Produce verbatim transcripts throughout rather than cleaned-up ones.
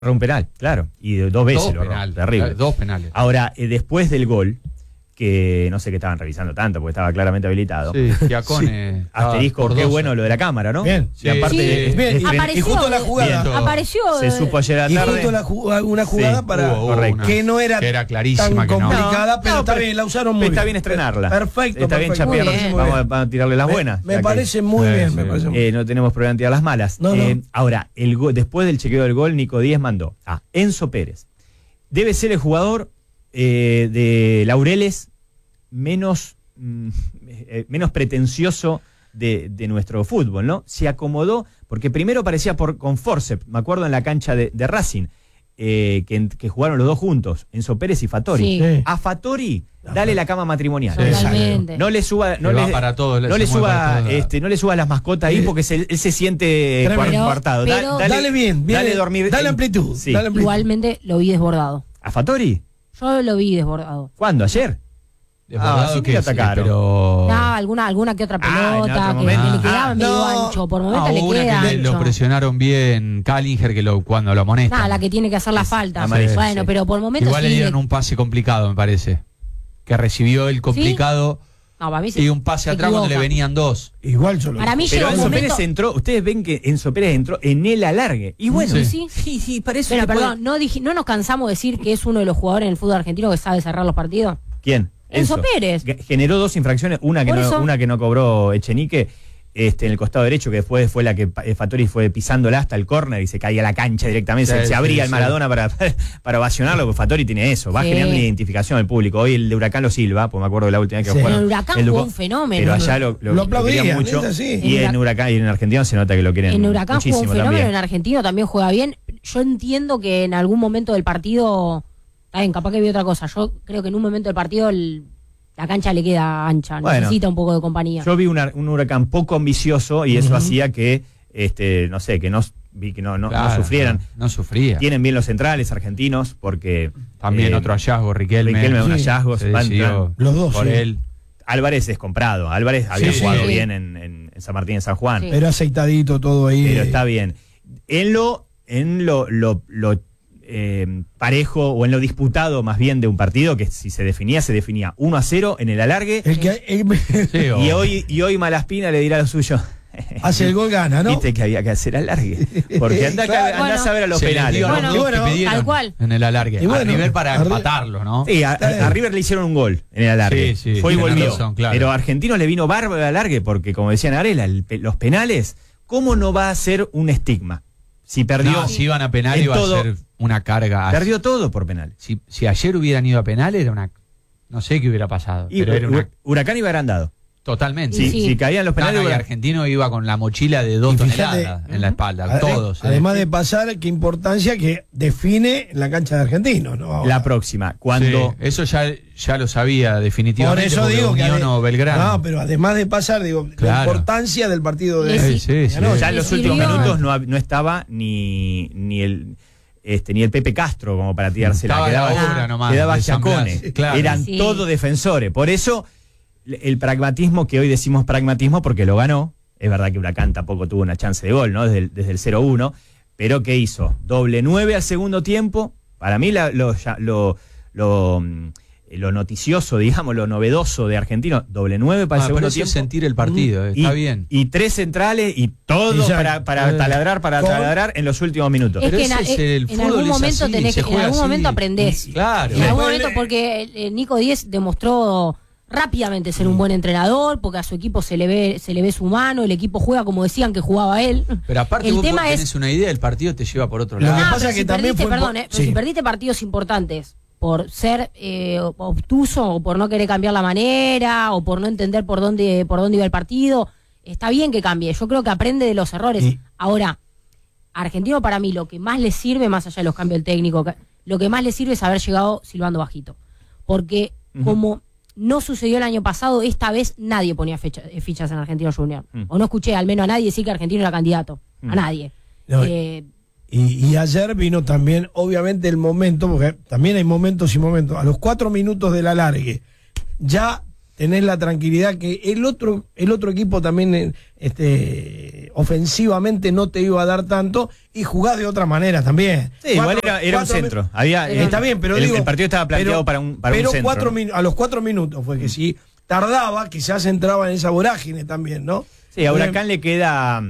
un penal, claro, y dos veces Dos lo erró, penales, terrible. dos penales. Ahora, eh, después del gol, que no sé qué estaban revisando tanto, porque estaba claramente habilitado. Sí, Giacone. Sí. Asterisco, qué bueno lo de la cámara, ¿no? Bien. Y aparte, Sí, es- bien. es- Y- Apareció, y justo la jugada. Bien. Apareció. se supo ayer a Y la tarde. justo la jugada, una jugada Sí, para hubo, hubo correcto. una que no era, que era clarísima tan que no. complicada, No, pero no, está pero bien, la usaron muy está bien. bien estrenarla. Perfecto, Está bien perfecto. chapear. Muy bien. Vamos, a- vamos a tirarle las Me- buenas. Me, ya que, parece muy Sí, bien, sí. me parece muy eh, bien. no tenemos problema en tirar las malas. No, no. Eh, ahora, el go- después del chequeo del gol, Nico Díez mandó a Enzo Pérez. Debe ser el jugador eh, de Laureles menos, mm, eh, menos pretencioso de, de nuestro fútbol, ¿no? Se acomodó, porque primero parecía por, con forceps, me acuerdo en la cancha de, de Racing, eh, que, que jugaron los dos juntos, Enzo Pérez y Fattori. Sí. Sí. A Fattori, dale la cama matrimonial. Sí. Totalmente. No le suba, no Le va le, para todos, le- no se le mueve para suba, todos lados. este, no le suba las mascotas ahí Sí. porque se- él se siente Tremendo. coartado. Da- Pero- dale, Dale bien, bien, dale dormir. dale en- amplitud, Sí. dale amplitud. Igualmente lo vi desbordado. ¿A Fattori? Yo lo vi desbordado. ¿Cuándo? ¿Ayer? Desbordado Ah, sí que que lo sí, atacaron. pero... Ah, alguna, alguna que otra Ah, en otro pelota que, momento. que le quedaba Ah, medio no. ancho. Por momentos Ah, le hubo una queda que le- ancho. lo presionaron bien Callinger que lo, cuando lo amonestan. Nada, la que tiene que hacer la falta. amarilla, Bueno, sí. pero por momentos Igual sí. le dieron un pase complicado, me parece. Que recibió el complicado No, para mí se- y un pase se atrás cuando le equivoca. venían dos. Igual yo lo Para mí Pero llegó un Enzo momento... Pérez entró, ustedes ven que Enzo Pérez entró en el alargue. Y bueno, Sí. Sí. sí, sí, para eso Pero se puede- perdón, ¿no, dije, ¿no nos cansamos de decir que es uno de los jugadores en el fútbol argentino que sabe cerrar los partidos? ¿Quién? Enzo Pérez. Ge- Generó dos infracciones, una que, Por no, eso- una que no cobró Echenique, este, en el costado derecho, que después fue la que pa- eh, Fattori fue pisándola hasta el córner y se caía a la cancha directamente, Sí, se, se sí, abría el sí. Maradona para, para ovacionarlo, porque Fattori tiene eso, va Sí. generando una identificación al público. Hoy el de Huracán lo Silva, pues me acuerdo de la última vez que Sí. jugaron. El Huracán el jugó Duco- un fenómeno. Pero allá lo, lo, Lo aplaudían, querían mucho. es así. Y En en Huracán y en Argentina se nota que lo quieren En Huracán jugó un muchísimo fenómeno, también. en Argentino también juega bien. Yo entiendo que en algún momento del partido, está bien, capaz que vi otra cosa. Yo creo que en un momento del partido el- la cancha le queda ancha, Bueno, necesita un poco de compañía. Yo vi una- un Huracán poco ambicioso y eso Ujú. hacía que, este, no sé, que no, vi que no, no, no Claro, sufrieran. No, no sufría. Tienen bien los centrales argentinos porque También eh, otro hallazgo, Riquelme. Riquelme, un Sí. hallazgo. Se van- decidió van- Los dos, por sí. él. Álvarez es comprado. Álvarez había Sí, jugado sí. bien en, en- en San Martín, en San Juan. Sí. Pero aceitadito todo ahí. Pero eh. está bien. En lo, en lo, lo, lo, eh, parejo o en lo disputado más bien de un partido, que si se definía, se definía uno a cero en el alargue. El que el- Sí, o- Y hoy, y hoy Malaspina le dirá lo suyo. hace el gol gana, ¿no? Viste que había que hacer alargue. Porque anda, Claro. andá Bueno. a saber a los se les penales. dio ¿no? los Bueno, dos bueno, que pidieron tal cual. en el alargue. Y bueno, a nivel para arri- empatarlo, ¿no? Sí, a, a- a River le hicieron un gol en el alargue. Sí, sí, Fue y tiene volvió. razón, claro. Pero a Argentinos le vino bárbaro el alargue porque, como decía Narela, el pe- los penales, ¿cómo no va a ser un estigma? Si perdió, No, si iban a penal en iba todo- a ser una carga. perdió todo por penal. Si, si ayer hubieran ido a penal era una... No sé qué hubiera pasado. Y pero era una... Huracán iba agrandado. Totalmente. Si, Sí. si caían los penales, Penal y hubiera- Argentino iba con la mochila de dos Y fíjate, toneladas en la espalda, Ade- todos. ¿eh? Además de pasar, qué importancia que define la cancha de Argentinos, ¿no? Ahora. la próxima, cuando Sí, eso ya, ya lo sabía Por definitivamente. eso porque digo que. Unión ade- o Belgrano. No, pero además de pasar, digo, la Claro. importancia del partido de. Sí, sí, sí. No, ya en Le los últimos sirvió. minutos no, hab- no estaba ni, ni el este ni el Pepe Castro como para tirársela. Estaba Quedaba, la obra nomás, quedaba de San Giacone. Blas, claro. Eran Sí. todos defensores. Por eso el pragmatismo, que hoy decimos pragmatismo porque lo ganó, es verdad que Huracán tampoco tuvo una chance de gol, ¿no? Desde el, desde el cero uno, pero ¿qué hizo? Doble nueve al segundo tiempo. Para mí la- lo, ya- lo, lo, mm, lo noticioso, digamos, lo novedoso de Argentino, doble nueve para Ah, el pero segundo eso tiempo. es sentir el partido, eh, Y, está bien. y tres centrales y todo Y ya- para, para eh, taladrar, para con- taladrar en los últimos minutos. Es Pero que en, ese es eh, el en fútbol, algún es momento así, tenés se que, en juega algún así. momento aprendés. Claro. En algún Después momento, le- porque eh, Nico Díez demostró rápidamente ser un buen entrenador, porque a su equipo se le ve se le ve su mano, el equipo juega como decían que jugaba él. Pero aparte el vos tema tenés es una idea, el partido te lleva por otro Lo lado. que Ah, pasa pero es que si también perdiste, fue perdón, po- eh, pero sí. si perdiste partidos importantes por ser eh, obtuso o por no querer cambiar la manera o por no entender por dónde por dónde iba el partido, está bien que cambie. Yo creo que aprende de los errores. Y- Ahora, Argentino para mí lo que más le sirve, más allá de los cambios del técnico, que- lo que más le sirve es haber llegado silbando bajito. Porque Ujú. como no sucedió el año pasado, esta vez nadie ponía fecha- eh, fichas en Argentino Junior. Mm. O no escuché al menos a nadie decir que Argentino era candidato. Mm. A nadie. No, Eh, Y, y ayer vino también, obviamente, el momento, porque también hay momentos y momentos. A los cuatro minutos del alargue, ya tenés la tranquilidad que el otro, el otro equipo también eh, este, ofensivamente no te iba a dar tanto y jugás de otra manera también. Sí, igual era, era un centro. Había, Pero, está bien, pero el, digo, el partido estaba planteado pero, para un, para pero un centro. Cuatro ¿no? min- a los cuatro minutos fue que si tardaba, quizás entraba en esa vorágine también, ¿no? Sí, a Huracán le queda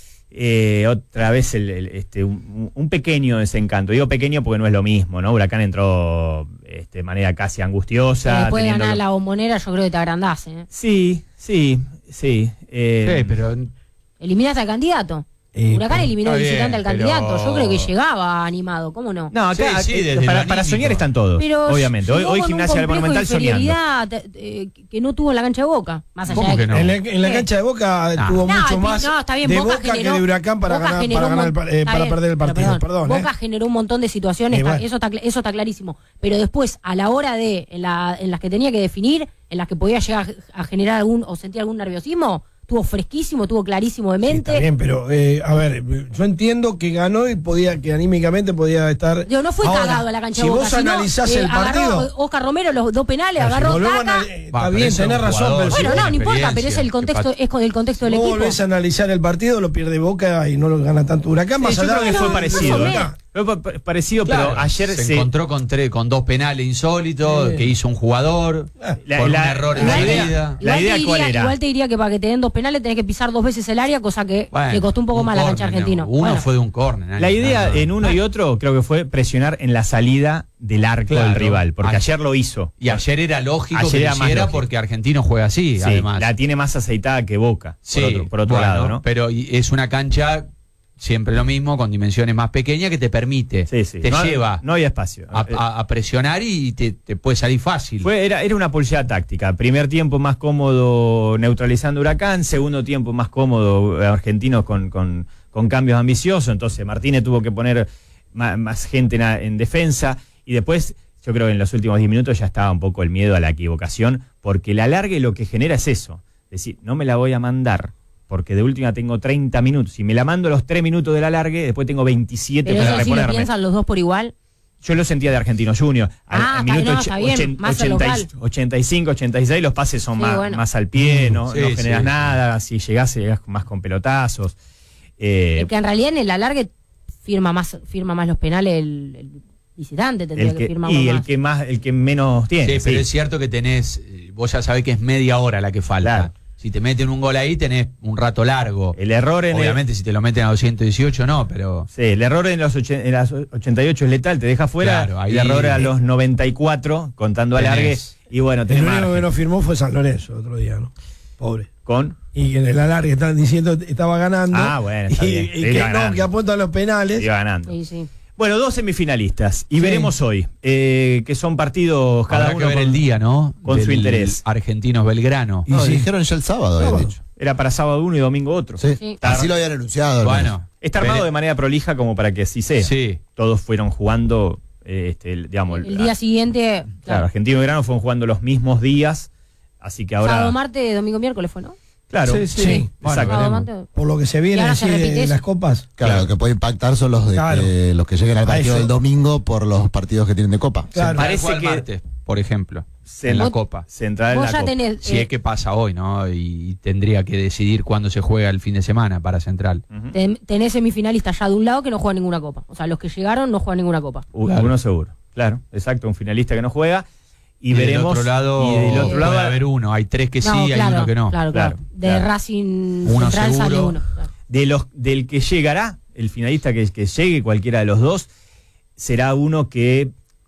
eh, otra vez el, el, este, un, un pequeño desencanto. Digo pequeño porque no es lo mismo, ¿no? Huracán entró este, de manera casi angustiosa. Después de teniendo ganar que- la bombonera, yo creo que te agrandás, ¿eh? Sí, sí, sí. eh, Sí, pero Eliminaste al candidato. Eh, Huracán eliminó al está visitante bien, al candidato. pero- Yo creo que llegaba animado, ¿cómo no? No, acá, Sí, sí, eh, desde para, lo para anímico. soñar están todos, Pero obviamente. Hoy, llegó hoy con un Gimnasia del complejo Monumental de soñando. inferioridad, eh, que no tuvo en la cancha de Boca. Más allá ¿Cómo de que no? En la, en la Eh. cancha de Boca Ah. tuvo No, mucho el- más no, está bien, de Boca Boca generó- que de Huracán para, Boca ganar, generó para, un ganar el, mon- pa- eh, está para bien, perder el pero partido. Perdón, Boca ¿eh? generó un montón de situaciones, Eh, está- bueno. eso, está, cl- eso está clarísimo. Pero después, a la hora de, en, la, en las que tenía que definir, en las que podía llegar a generar algún o sentir algún nerviosismo, tuvo fresquísimo, tuvo clarísimo de Sí, mente. está bien, pero eh, a ver, yo entiendo que ganó y podía, que anímicamente podía estar. Digo, no fue Ahora, cagado a la cancha si de Boca. vos sino, analizás eh, el agarró partido. Oscar Romero los dos penales, Pero si agarró volvemos a taca. anal- eh, Va, Está pero bien, eso es tenés un razón, jugador pero si Bueno, vos- no, no importa, pero es experiencia, el contexto, que es con el contexto del vos equipo. volvés a analizar el partido, lo pierde Boca y no lo gana tanto Huracán. Sí, Más yo allá creo que de- fue no, parecido. no, ¿eh? Boca. Fue pa- pa- parecido, Claro, pero ayer se, se, encontró con, tres, con dos penales insólitos Sí. que hizo un jugador La- por la- un error en la la idea- vida. La Igual idea, te ¿cuál diría- era? Igual te diría que para que te den dos penales tenés que pisar dos veces el área, cosa que Bueno, le costó un poco más a la cancha córner, argentina. no. Uno Bueno, fue de un córner. La idea no, no. en uno y otro creo que fue presionar en la salida del arco Claro. del rival, porque Ay. ayer lo hizo. Y ayer era lógico Ayer que era lo más hiciera lógico. porque Argentino juega así, Sí, además. la tiene más aceitada que Boca, Sí, por otro, por otro bueno, lado, ¿no? Pero y- es una cancha, siempre lo mismo, con dimensiones más pequeñas que te permite, Sí, sí. te No- lleva No había espacio. a, a- a presionar y te, te puede salir fácil. Fue, era, era una pulseada táctica. Primer tiempo más cómodo neutralizando Huracán, segundo tiempo más cómodo eh, Argentinos con, con, con cambios ambiciosos. Entonces Martínez tuvo que poner más, más gente en, en defensa y después yo creo que en los últimos diez minutos ya estaba un poco el miedo a la equivocación, porque el alargue lo que genera es eso. Es decir, no me la voy a mandar, porque de última tengo treinta minutos. Si me la mando los tres minutos del alargue, después tengo veintisiete pero para eso sí lo reponerme. piensan los dos por igual. Yo lo sentía de Argentino Junior. Al, Ah, al está- minuto no, och- está bien, ochen- más al ochenta y- local. ochenta y cinco, ochenta y seis, los pases son Sí, más, bueno. más al pie, no, Sí, no generas sí. nada. Si llegás, llegás más con pelotazos. Eh, El que en realidad en el alargue firma más, firma más los penales el, el visitante, tendría el que, que, firmar y más. el que más, el que menos tiene. Sí, pero sí. es cierto que tenés, eh, vos ya sabés que es media hora la que falta. Claro. Si te meten un gol ahí, tenés un rato largo. El error en el- Obviamente, si te lo meten a doscientos dieciocho, no, pero. Sí, el error en los ochen- en las ochenta y ocho es letal, te deja fuera. Claro, ahí- el error a los noventa y cuatro, contando Tenés. alargue. Y bueno, El tenés único que margen. no firmó fue San Lorenzo otro día, ¿no? Pobre. Con. Y que en el alargue estaban diciendo que estaba ganando. Ah, bueno, está y, bien. y Sí, que iba no, ganando. que apunta a los penales. Iba ganando. Sí, sí. Bueno, dos semifinalistas. Y Sí. veremos hoy, eh, que son partidos cada Habrá uno que ver con- el día, ¿no? con su Del interés. Argentinos Belgrano. Y No, sí, y- dijeron ya el sábado, Sábado. habían dicho. Era para sábado uno y domingo otro. Sí. Sí. Así lo habían anunciado. al menos. Bueno, Está armado vere- de manera prolija como para que así sea. Sí. Todos fueron jugando, eh, este, el- digamos, El día siguiente, Claro, claro. Argentino y Belgrano fueron jugando los mismos días, así que ahora. Sábado, martes, domingo, miércoles fue, ¿no? Claro, Sí, sí. Bueno, exacto. Sábado, veremos. martes. Por lo que se viene Y ahora así se de, repite de eso. las copas. Claro, Claro. lo que puede impactar son los de Claro. que- los que lleguen al A partido eso. del domingo por los partidos que tienen de Copa. Claro. Parece Parece que- que martes, por ejemplo, Se- en la Vos- Copa. Central en Vos la ya Copa. tenés. Si eh, es que pasa hoy, ¿no? Y, y tendría que decidir cuándo se juega el fin de semana para Central. Ujú. ten- tenés semifinalistas ya de un lado que no juegan ninguna copa. O sea, los que llegaron no juegan ninguna copa. U- Claro. Uno seguro, claro, exacto, un finalista que no juega. Y, Y, veremos. del otro lado, y del otro lado puede haber uno. Hay tres que sí, No, hay claro, uno que no. Claro, claro. Claro, De claro. Racing Uno Central sale seguro. uno. Claro. de los, del que llegará, el finalista que, que llegue, cualquiera de los dos, será uno que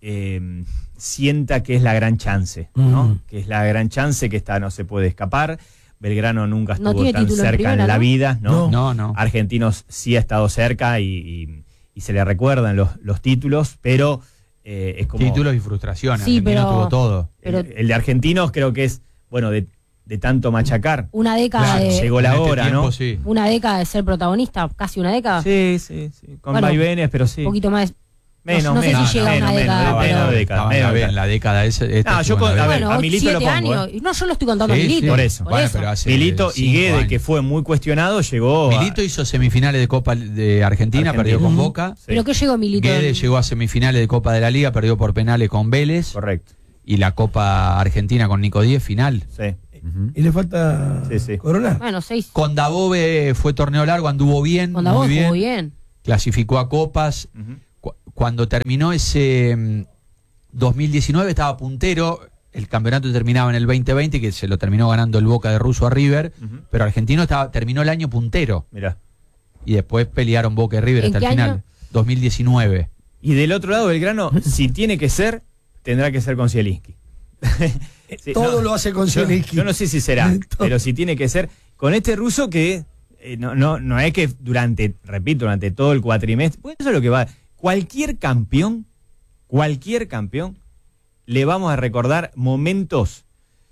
eh, sienta que es la gran chance, ¿no? Mm. Que es la gran chance, que esta no se puede escapar. Belgrano nunca No estuvo tiene tan título en cerca primera, en la ¿no? vida, ¿no? No, no. Argentinos sí ha estado cerca y, y- y se le recuerdan los, los títulos, pero eh, es como... Títulos y frustraciones. Sí, Argentino pero- tuvo todo. Pero el, el de Argentinos creo que es, bueno, de, de tanto machacar. una década Claro, de llegó la En este hora, tiempo, ¿no? sí. una década de ser protagonista, casi una década. Sí, sí, sí. Con Bueno, vaivenes, pero sí. Un poquito más. Menos, no sé menos, si llega a menos, una menos, década, menos, pero- menos década, Estaba menos en la, década. en la década esa. esta No, yo estuvo en con- la a ver, década. a Milito siete lo pongo, años. No, yo lo estoy contando Sí, a Milito. sí. Por eso. Bueno, pero hace Milito y cinco Guede, años. que fue muy cuestionado, llegó. a- Milito hizo semifinales de Copa de Argentina, Argentina. perdió con Ujú. Boca. Sí. ¿Pero qué llegó Milito? Guede llegó a semifinales de Copa de la Liga, perdió por penales con Vélez. Correcto. Y la Copa Argentina con Nico Díez, final. Sí. Uh-huh. Y le falta Sí, sí. coronar. Bueno, seis. Con Dabove fue torneo largo, anduvo bien, Con muy Davos bien, jugó bien. clasificó a copas. Ujú. Cu- Cuando terminó ese mm, dos mil diecinueve estaba puntero, el campeonato terminaba en el veinte veinte, que se lo terminó ganando el Boca de Russo a River, Ujú. pero Argentino estaba, terminó el año puntero, Mirá. y después pelearon Boca y River ¿En hasta el qué final, año? dos mil diecinueve. Y del otro lado, Belgrano, si tiene que ser, tendrá que ser con Zielinski. Sí, Todo no, lo hace con yo, Zielinski. yo no sé si será, Todo. pero si tiene que ser con este ruso que eh, no, no, no es que durante, repito, durante todo el cuatrimestre, pues eso es lo que va. Cualquier campeón, cualquier campeón, le vamos a recordar momentos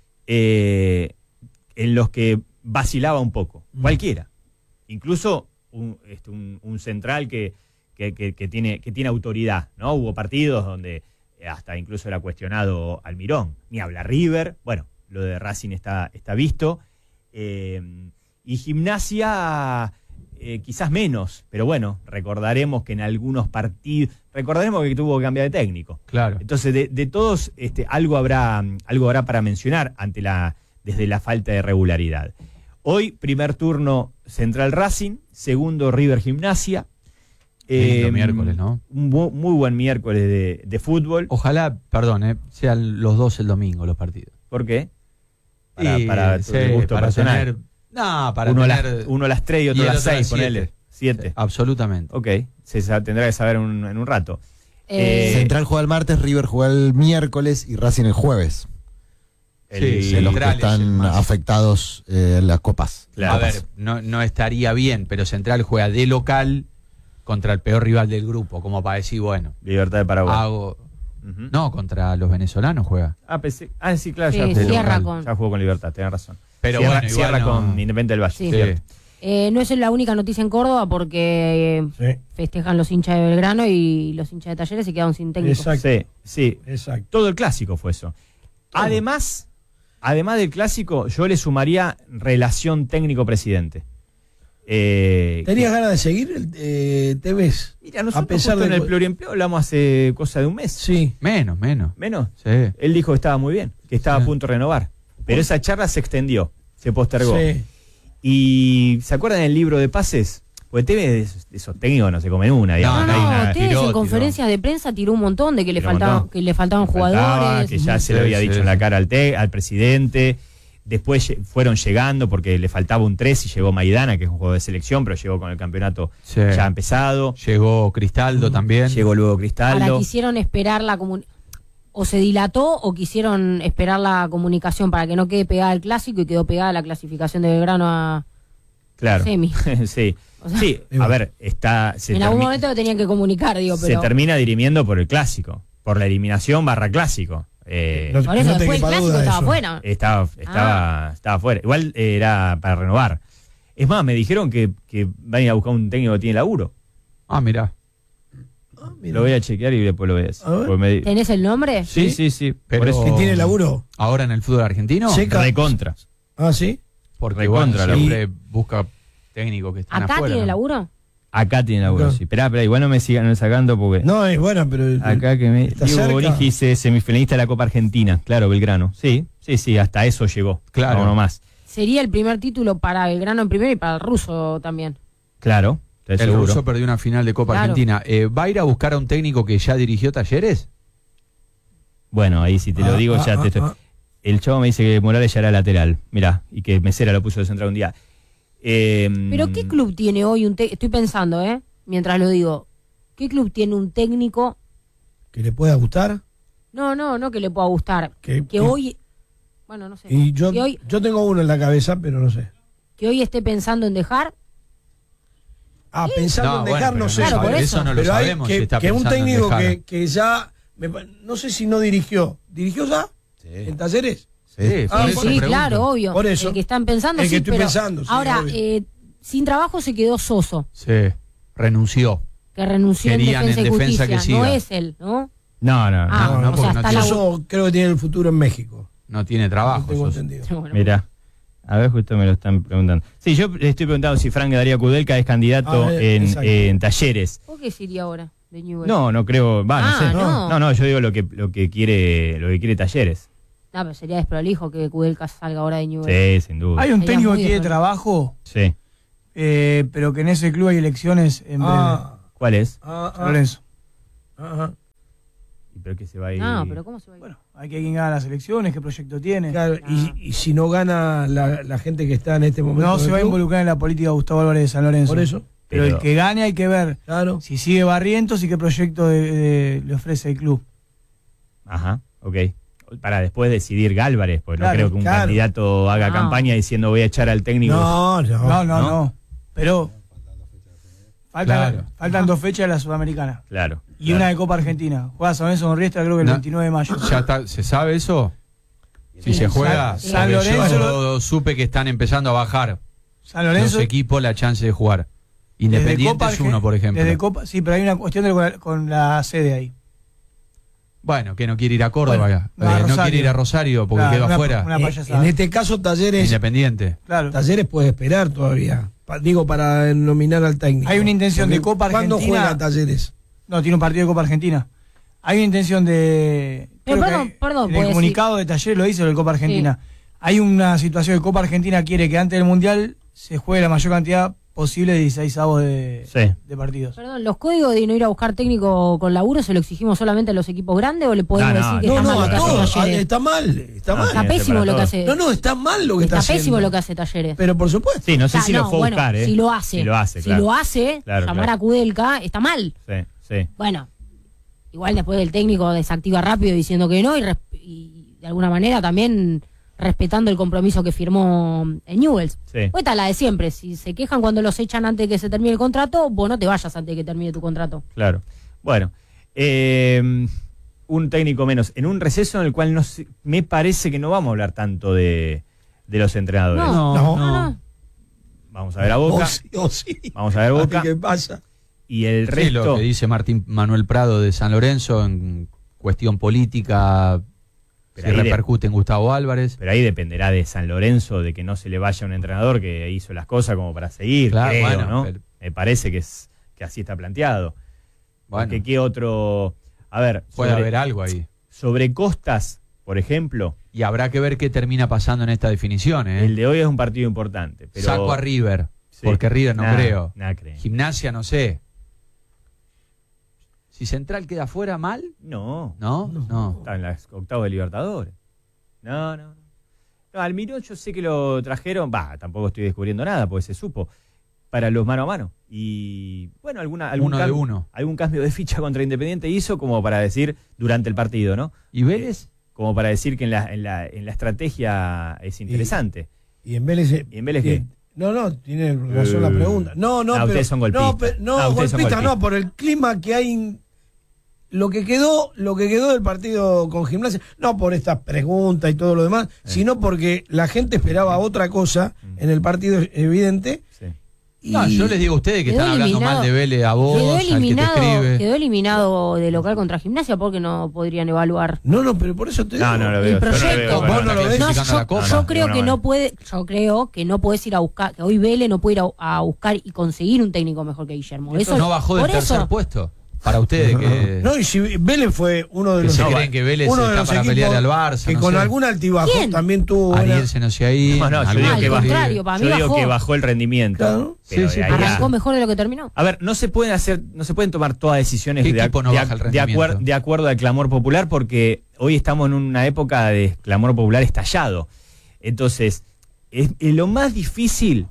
eh, en los que vacilaba un poco. Mm. Cualquiera. Incluso un, este, un, un central que, que, que, que tiene, que tiene autoridad, ¿no? Hubo partidos donde hasta incluso era cuestionado Almirón, ni habla River, bueno, lo de Racing está, está visto, eh, y Gimnasia eh, quizás menos, pero bueno, recordaremos que en algunos partidos, recordaremos que tuvo que cambiar de técnico. Claro. Entonces, de, de todos, este, algo habrá, algo habrá para mencionar ante la, desde la falta de regularidad. Hoy, primer turno Central Racing, segundo River Gimnasia. Lindo Eh, miércoles, ¿no? Un bu- muy buen miércoles de, de fútbol. Ojalá, perdón, eh, sean los dos el domingo los partidos. ¿Por qué? Para, Y, para tu sí, gusto para personal. tener- no, para uno, a tener... las, uno a las tres y otro y a el las otro a seis, las siete. ponele. Siete. Sí, absolutamente. Ok, se sa- tendrá que saber un- en un rato. Eh, Eh, Central juega el martes, River juega el miércoles y Racing el jueves. El- Sí, De los que Central es el están más- afectados eh, en las copas. Claro. A ver, no, no estaría bien, pero Central juega de local contra el peor rival del grupo, como para decir, bueno, Libertad de Paraguay. hago... Ujú. No, contra los venezolanos juega. Ah, pensé- ah, sí, claro, Sí, ya, jugó, cierra local. con- ya jugó con Libertad, tenés razón. Pero cierra, bueno, igual cierra no- con Independiente del Valle. Sí. cierto. eh, no es la única noticia en Córdoba porque eh, Sí, festejan los hinchas de Belgrano y los hinchas de Talleres se quedaron sin técnico. exacto. Sí, sí, Exacto. todo el clásico fue eso. Además, además del clásico, yo le sumaría relación técnico-presidente. Eh, ¿Tenías ganas de seguir el eh, T V? Mira, nosotros a pesar justo en de- el pluriempleo hablamos hace cosa de un mes. Sí. Menos, menos. Menos. Sí. Él dijo que estaba muy bien, que estaba Sí. a punto de renovar. Pero esa charla se extendió, se postergó. Sí. Y ¿se acuerdan del libro de pases? Pues T V de esos, de esos técnicos no se comen una, digamos. No, no hay no, una- ustedes tiró, en tiró. conferencias de prensa tiró un montón de que le Tiró un faltaban, montón. que le faltaban Faltaba, jugadores. que ya Ujú. se le había Sí, dicho sí. en la cara al, te- al presidente. Después lle- fueron llegando porque le faltaba un tres y llegó Maidana, que es un jugador de selección, pero llegó con el campeonato Sí. ya empezado. Llegó Cristaldo también. Llegó luego Ahora Cristaldo. quisieron esperar la comunicación. O se dilató o quisieron esperar la comunicación para que no quede pegada el clásico y quedó pegada la clasificación de Belgrano a Claro. semi. sí. O sea, Sí, a ver, está. Se, en algún termi- momento lo tenían que comunicar, digo, se pero. termina dirimiendo por el clásico, por la eliminación barra clásico. Eh, No- Por eso, no te después el quepa clásico duda de estaba eso. afuera. Estaba, estaba, Ah. estaba fuera. Igual eh, era para renovar. Es más, me dijeron que, que van a ir a buscar un técnico que tiene laburo. Ah, mirá. Ah, mira. Lo voy a chequear y después lo voy a decir. A ver. Porque me- ¿Tenés el nombre? Sí, sí, sí. Pero- Por eso. ¿Que tiene laburo? Ahora en el fútbol argentino, Seca. Recontra. Ah, sí. porque Recontra, bueno, la- siempre busca técnicos que están ¿Acá afuera. tiene ¿no? laburo? Acá tiene laburo, Acá. sí. Esperá, esperá, igual no me sigan sacando porque. No, es buena, pero. Acá que me. Está Diego cerca. Bonigi dice semifinalista de la Copa Argentina. Claro, Belgrano. Sí, sí, sí, hasta eso llegó. Claro. No, no más. Sería el primer título para Belgrano en primero y para el ruso también. Claro, estoy El seguro. ruso perdió una final de Copa Claro. Argentina. Eh, ¿Va a ir a buscar a un técnico que ya dirigió Talleres? Bueno, ahí si te lo Ah, digo, ah, ya ah, te estoy. ah. El chavo me dice que Morales ya era lateral. Mirá, y que Mesera lo puso de central un día. Eh, ¿Pero qué club tiene hoy un técnico? Estoy pensando, ¿eh? Mientras lo digo. ¿Qué club tiene un técnico? ¿Que le pueda gustar? No, no, no que le pueda gustar. Que- Que que- hoy. Bueno, no sé. Y yo, que, hoy, yo tengo uno en la cabeza, pero no sé. que hoy esté pensando en dejar. Ah, pensando No, en bueno, dejar, pero no sé. Claro, por eso. no lo Pero hay sabemos. que, si está que un pensando en técnico dejar. que, que ya. me pa- no sé si no dirigió. ¿Dirigió ya? ¿En Talleres? Sí, Ah, por Sí, eso sí, pregunto. claro, obvio. Por eso. El que están pensando, El que sí, estoy pero pensando, sí, ahora, obvio. eh, sin trabajo se quedó Soso, Sí, renunció. que renunció Querían en Defensa en y Defensa Justicia. que No siga. es él, ¿no? No, no, Ah, no, no, o sea, porque no está tiene- la... Eso creo que tiene el futuro en México. No tiene trabajo. tengo Soso. entendido. Bueno, Mirá. A ver, justo me lo están preguntando. Sí, yo le estoy preguntando si Frank Darío Kudelka es candidato Ah, eh, en, exacto. en Talleres. ¿Por qué sería ahora? de Newell's? No, no creo, va, no Ah, sé. no. No, no, yo digo lo que lo que quiere lo que quiere Talleres. No, pero sería desprolijo que Kudelka salga ahora de Newell's. Sí, sin duda. Hay un Sería técnico muy que quiere diferente. trabajo, Sí. eh, pero que en ese club hay elecciones en breve. Ah, ¿Cuál es? ah, ah, Lorenzo. ajá. ¿Y pero que se va a ir? No, pero ¿cómo se va a ir? Bueno, hay que ver quién gana las elecciones, qué proyecto tiene. Claro, y, y si no gana la, la gente que está en este momento. No en el se va a club, involucrar en la política de Gustavo Álvarez de San Lorenzo. Por eso. Pero, Pero- el que gane hay que ver Claro. si sigue Barrientos y qué proyecto de- de- le ofrece el club. Ajá, ok. Para después decidir Gálvarez, porque Claro, no creo que un claro. candidato haga No. campaña diciendo voy a echar al técnico. No, no. No, no, ¿no? no. Pero faltan, Claro. faltan dos fechas de la Sudamericana. Claro. Y claro. una de Copa Argentina. Juega San Lorenzo con Riestra creo que el No. veintinueve de mayo. ¿Ya está, se sabe eso? Si Sí, se juega, San- porque San Lorenzo yo supe que están empezando a bajar San Lorenzo. los equipos la chance de jugar. desde Independiente Copa es uno, Argen- por ejemplo. Desde Copa, sí, pero hay una cuestión de, con, la, con la sede ahí. Bueno, que no quiere ir a Córdoba, Bueno, eh, no, a no Rosario. quiere ir a Rosario porque Claro, quedó una- afuera. una Eh, payasada. en este caso, Talleres, Independiente. Claro. Talleres puede esperar todavía. Pa- digo, para nominar al técnico. Hay una intención de Porque Copa ¿cuándo Argentina? juega Talleres? No, tiene un partido de Copa Argentina. Hay una intención de. Pero creo que perdón, hay- perdón, en el puede comunicado de Talleres lo dice lo de Copa Argentina. Hay una situación que Copa Argentina quiere que antes del Mundial se juegue la mayor cantidad posible de dieciséis avos de, Sí. de partidos. Perdón, ¿los códigos de no ir a buscar técnico con laburo se lo exigimos solamente a los equipos grandes o le podemos No, no, decir que No, está no, mal lo a que hace todos. Talleres? Está mal. Está Ah, mal. Está tiene que ser pésimo para lo que todos. hace. No, no, está mal lo que está, Está pésimo haciendo. lo que hace Talleres. Pero por supuesto. Sí, no sé O sea, si lo no, fue a bueno, buscar, ¿eh? Si lo hace. Si lo hace, Si claro. lo hace, Claro, llamar claro. a Kudelka está mal. Sí, sí. Bueno, igual después el técnico desactiva rápido diciendo que no y, res- y de alguna manera también respetando el compromiso que firmó en Newell's. Sí. Pues está la de siempre, si se quejan cuando los echan antes de que se termine el contrato, vos no te vayas antes de que termine tu contrato. Claro. Bueno, eh, un técnico menos. En un receso en el cual no sé- me parece que no vamos a hablar tanto de, de los entrenadores. No, No, no, no. Vamos a ver a Boca. O sí, o sí. Vamos a ver Boca. Así que pasa. Y el Sí, resto. lo que dice Martín Manuel Prado de San Lorenzo en cuestión política, Pero si ahí de- repercute en Gustavo Álvarez. Pero ahí dependerá de San Lorenzo, de que no se le vaya un entrenador que hizo las cosas como para seguir, Claro, creo, bueno, ¿no? pero- Me parece que es que así está planteado. Bueno, Porque qué otro. A ver, puede sobre, haber algo ahí. sobre Costas, por ejemplo, Y habrá que ver qué termina pasando en esta definición. ¿eh? el de hoy es un partido importante. Pero, Saco a River, Sí. porque River no Nah, creo. nah creo. Gimnasia no sé. Si Central queda fuera mal, No, ¿no? No. está en las octavos de Libertadores. No, no, no. No, Almirón yo sé que lo trajeron, va, tampoco estoy descubriendo nada, porque se supo, para los mano a mano. Y bueno, alguna, algún, Uno de cambio, uno. algún cambio de ficha contra Independiente hizo como para decir durante el partido, ¿no? ¿Y Vélez? Como para decir que en la, en la, en la estrategia es interesante. Y en Vélez. ¿Y en Vélez qué? No, no, tiene razón la Eh, pregunta. No, no, ah, pero. ustedes son golpistas. No, pe- no, Ah, ustedes son golpista golpistas. no, por el clima que hay. en- Lo que quedó, lo que quedó del partido con Gimnasia, no por estas preguntas y todo lo demás, sino porque la gente esperaba otra cosa en el partido evidente. Sí. Y No, yo les digo a ustedes que Quedó están hablando eliminado. mal de Vélez a vos, Quedó al que te eliminado, escribe. quedó eliminado de local contra Gimnasia porque no podrían evaluar. No, no, pero por eso te No, digo. no lo El veo. yo no lo proyecto. veo, Vos pero no lo ves. No, clasificando yo, la Copa. yo No, creo no, que no. no puede, yo creo que no puedes ir a buscar, que hoy Vélez no puede ir a, a buscar y conseguir un técnico mejor que Guillermo. Eso no bajó del por tercer eso, puesto. Para ustedes que, No, y si Vélez fue uno de que los. se no, creen que Vélez uno de está los para equipos pelearle al Barça. que no con sé. algún altibajo ¿Quién? también tuvo. buena- Ariel se no sé ahí. No, no, yo algún digo al que bajó. contrario, para mí Yo digo bajó. que bajó el rendimiento. Claro. Pero Sí, sí, de pero ahí a- arrancó mejor de lo que terminó. A ver, no se pueden hacer, no se pueden tomar todas decisiones ¿Qué de, equipo no de- baja el de rendimiento? acuer- de acuerdo al clamor popular, porque hoy estamos en una época de clamor popular estallado. Entonces, es, es lo más difícil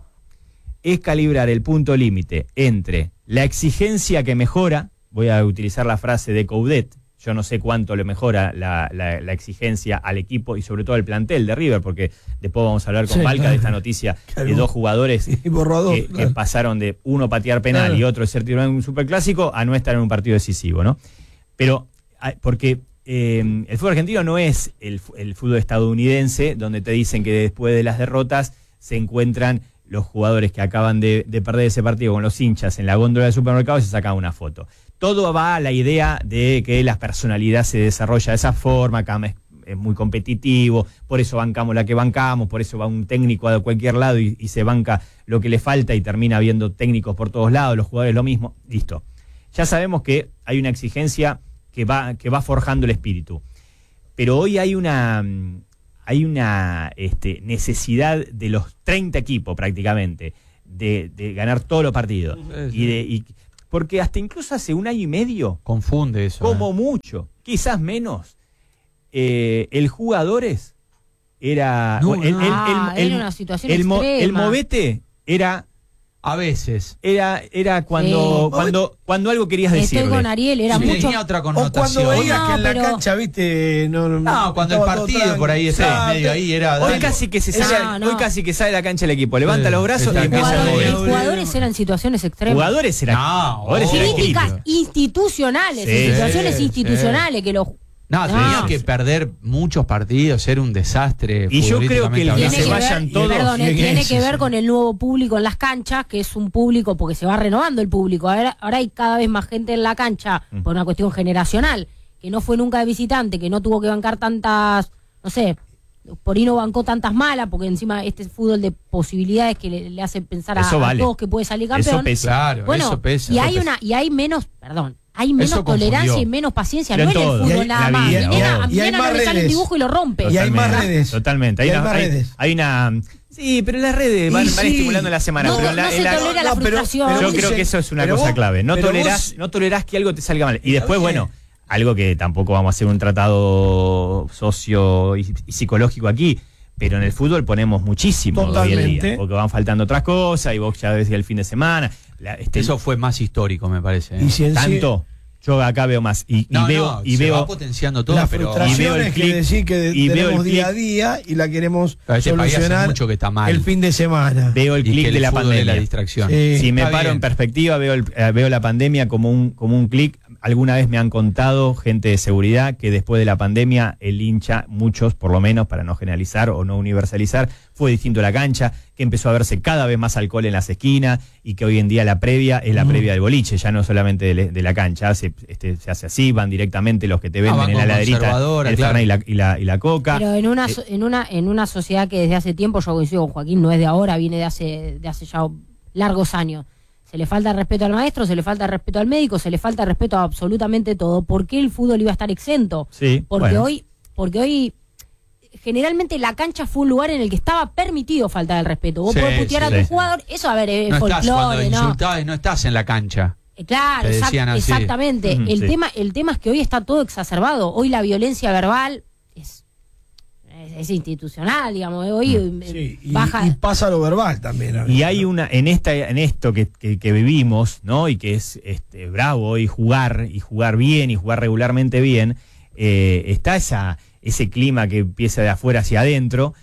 es calibrar el punto límite entre la exigencia que mejora, voy a utilizar la frase de Coudet, yo no sé cuánto le mejora la, la- la exigencia al equipo y sobre todo al plantel de River, porque después vamos a hablar con Sí, Valca claro. de esta noticia Claro. de dos jugadores Y borrador, que, que claro. pasaron de uno patear penal Claro. y otro ser titular en un superclásico a no estar en un partido decisivo, ¿no? Pero, ah, porque eh, el fútbol argentino no es el, fu- el fútbol estadounidense, donde te dicen que después de las derrotas se encuentran los jugadores que acaban de, de perder ese partido con los hinchas en la góndola del supermercado y se sacan una foto. Todo va a la idea de que la personalidad se desarrolla de esa forma, acá es, es muy competitivo, por eso bancamos la que bancamos, por eso va un técnico a cualquier lado y, y se banca lo que le falta y termina habiendo técnicos por todos lados, los jugadores lo mismo, listo. Ya sabemos que hay una exigencia que va, que va forjando el espíritu. Pero hoy hay una, hay una este, necesidad de los treinta equipos prácticamente de, de ganar todos los partidos. Sí, sí. Y de, y, porque hasta incluso hace un año y medio, Confunde eso. como ¿eh? mucho, quizás menos, eh, el jugadores era... No, el, no. el- el- Ah, el- era una situación el mo- extrema. el movete era... A veces. Era, era cuando, Sí. cuando, cuando algo querías decirle. Estoy con Ariel, era Sí, mucho. tenía otra O connotación. cuando veías No, que en la pero- cancha, viste, no, No, cuando el estaba todo partido tranqui. por ahí está Ah, medio te- ahí era. Hoy dale. casi que se Esa- sale, no. hoy casi que sale de la cancha el equipo, levanta Sí, los brazos está y empieza a Jugadores, mover. los jugadores eran situaciones extremas. Jugadores eran, No, jugadores eran Críticas críticos. institucionales, Sí, en situaciones sí, institucionales que los. No, No. tenía que perder muchos partidos, ser un desastre. Y yo creo que el futbolísticamente que Tiene se que hablando. vayan ver, todos, perdón, tiene que- tiene sí, que ver sí. con el nuevo público en las canchas, que es un público porque se va renovando el público. Ahora, ahora hay cada vez más gente en la cancha Mm. por una cuestión generacional, que no fue nunca de visitante, que no tuvo que bancar tantas, no sé, por ahí no bancó tantas malas, porque encima este fútbol de posibilidades que le, le hace pensar a, Eso a vale. todos que puede salir campeón. Eso pesa. Claro, Bueno, eso pesa. y eso hay pesa. una y hay menos, perdón, hay menos Eso tolerancia confundió. y menos paciencia, Pero no en en el todo. fútbol Y hay- nada la más. vida, Mi nena, obvio. a mi Y hay nena no más le sale un redes. dibujo y lo rompe. Y hay más Totalmente, redes. Totalmente. Hay, Y hay una, más hay- redes. hay una. Sí, pero las redes van, Y van sí. estimulando la semana. No, pero no la- se en la- tolera la No, pero- frustración. pero Yo vos creo dice- que eso es una pero cosa vos- clave. No pero tolerás, vos- no tolerás que algo te salga mal. Y Está después, bien. bueno, algo que tampoco vamos a hacer un tratado socio y, y psicológico aquí, pero en el fútbol ponemos muchísimo hoy en Totalmente. día, porque van faltando otras cosas y vos ya ves el fin de semana. La- este, Eso fue más histórico, me parece. ¿eh? Y si en sí- tanto, yo acá veo más. Y, y No, veo, no, y se veo va potenciando todo, la pero frustración y veo el es que clic, decir que y veo tenemos el día a clic. día y la queremos Pero este país hace solucionar mucho que está mal. el fin de semana. veo el y clic que de el la fútbol es pandemia. la distracción. Sí. Si me Está paro bien. en perspectiva, veo, el- eh, veo la pandemia como un, como un clic. Alguna vez me han contado gente de seguridad que después de la pandemia el hincha, muchos por lo menos, para no generalizar o no universalizar, fue distinto a la cancha, que empezó a verse cada vez más alcohol en las esquinas y que hoy en día la previa es la previa del boliche, ya no solamente de, de la cancha, se, este, se hace así, van directamente los que te venden van en la con heladerita, conservadora, el claro. Fernet y la, y, la, y la coca. Pero en una, Eh, so- en una en una sociedad que desde hace tiempo, yo coincido con Joaquín, no es de ahora, viene de hace de hace ya largos años. Se le falta el respeto al maestro, se le falta el respeto al médico, se le falta el respeto a absolutamente todo. ¿Por qué el fútbol iba a estar exento? Sí, Porque bueno. hoy porque hoy generalmente la cancha fue un lugar en el que estaba permitido faltar el respeto. Vos Sí, podés putear sí, a tu sí. jugador, eso a ver, es no estás cuando folclore, ¿no? insultás y no estás en la cancha. Eh, Claro, Te exact- decían así. exactamente. Ujú, el sí. tema, el tema es que hoy está todo exacerbado. Hoy la violencia verbal es, es, es institucional, digamos. Hoy eh, Sí, y, baja. y pasa lo verbal también. a Y veces, hay ¿no? una, en esta, en esto que, que, que vivimos, ¿no? Y que es este, bravo y jugar, y jugar bien, y jugar regularmente bien, eh, está esa, ese clima que empieza de afuera hacia adentro,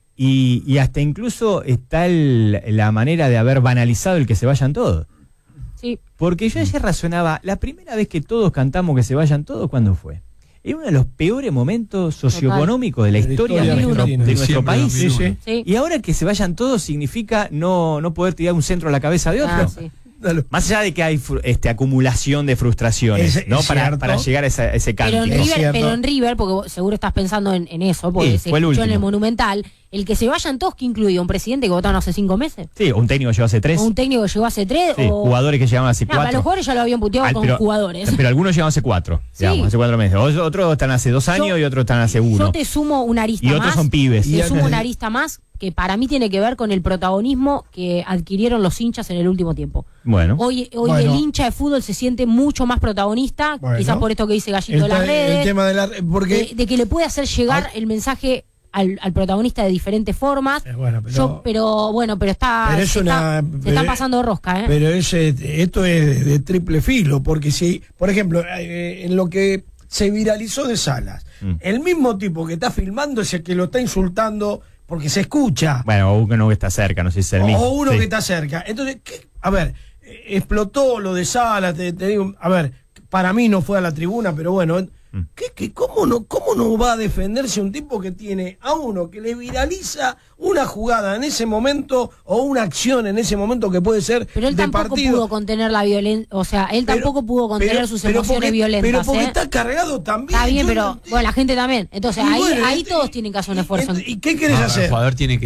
y, y hasta incluso está el- la manera de haber banalizado el que se vayan todos. Sí. Porque yo ayer razonaba, la primera vez que todos cantamos que se vayan todos, ¿cuándo fue? Era uno de los peores momentos socioeconómicos de la De la historia historia de nuestro, argentina. de nuestro Diciembre de país. dos mil uno. Sí, Sí. Y ahora que se vayan todos significa no, no poder tirar un centro a la cabeza de otro. Ah, sí. Dale. Más allá de que hay fru- este, acumulación de frustraciones, Es- ¿no? es para, cierto. para llegar a, esa- a ese Pero en, cántico. Es River, cierto. pero en River, porque vos seguro estás pensando en, en eso, porque Sí, se fue el escuchó en el último. Monumental, el que se vayan todos, que incluye un presidente que votaron hace cinco meses, Sí, un técnico llegó hace tres. o un técnico que llegó hace tres, Sí, o... jugadores que llegaban hace No, para cuatro. los jugadores ya lo habían puteado Al- con pero, jugadores. pero algunos llegaban hace cuatro, Sí. digamos, hace cuatro meses. O- Otros están hace dos años Yo- y otros están hace uno. Yo te sumo una arista Y más. otros son pibes. Te Y sumo acá- una arista más que para mí tiene que ver con el protagonismo que adquirieron los hinchas en el último tiempo. Bueno, Hoy, hoy Bueno. el hincha de fútbol se siente mucho más protagonista, Bueno. quizás por esto que dice Gallito El, de las ta- redes, el tema de la porque de, de que le puede hacer llegar Ah. el mensaje al, al protagonista de diferentes formas. Eh, bueno, pero- Yo, pero bueno, pero está, Pero es se, una- está, se pero- está pasando de rosca, ¿eh? Pero es, eh, esto es de, de triple filo, porque si, por ejemplo, eh, en lo que se viralizó de Salas, Mm. el mismo tipo que está filmando es el que lo está insultando porque se escucha, bueno, o uno que está cerca, no sé si es el o, mismo. o uno Sí. que está cerca. Entonces, ¿qué? A ver, eh, explotó lo de Salas, te, te digo, a ver, para mí no fue a la tribuna, pero bueno, Mm. ¿qué, qué, cómo, no, ¿cómo no va a defenderse un tipo que tiene a uno que le viraliza una jugada en ese momento o una acción en ese momento que puede ser Pero él de tampoco partido? pudo contener la violencia, o sea, él Pero- tampoco pudo contener pero- sus pero emociones porque- violentas. Pero porque ¿eh? está cargado también. Está bien, yo pero no- bueno, la gente también. Entonces, Y ahí, bueno, ahí este- todos tienen que hacer un esfuerzo. ¿Y qué querés No, hacer? El jugador tiene que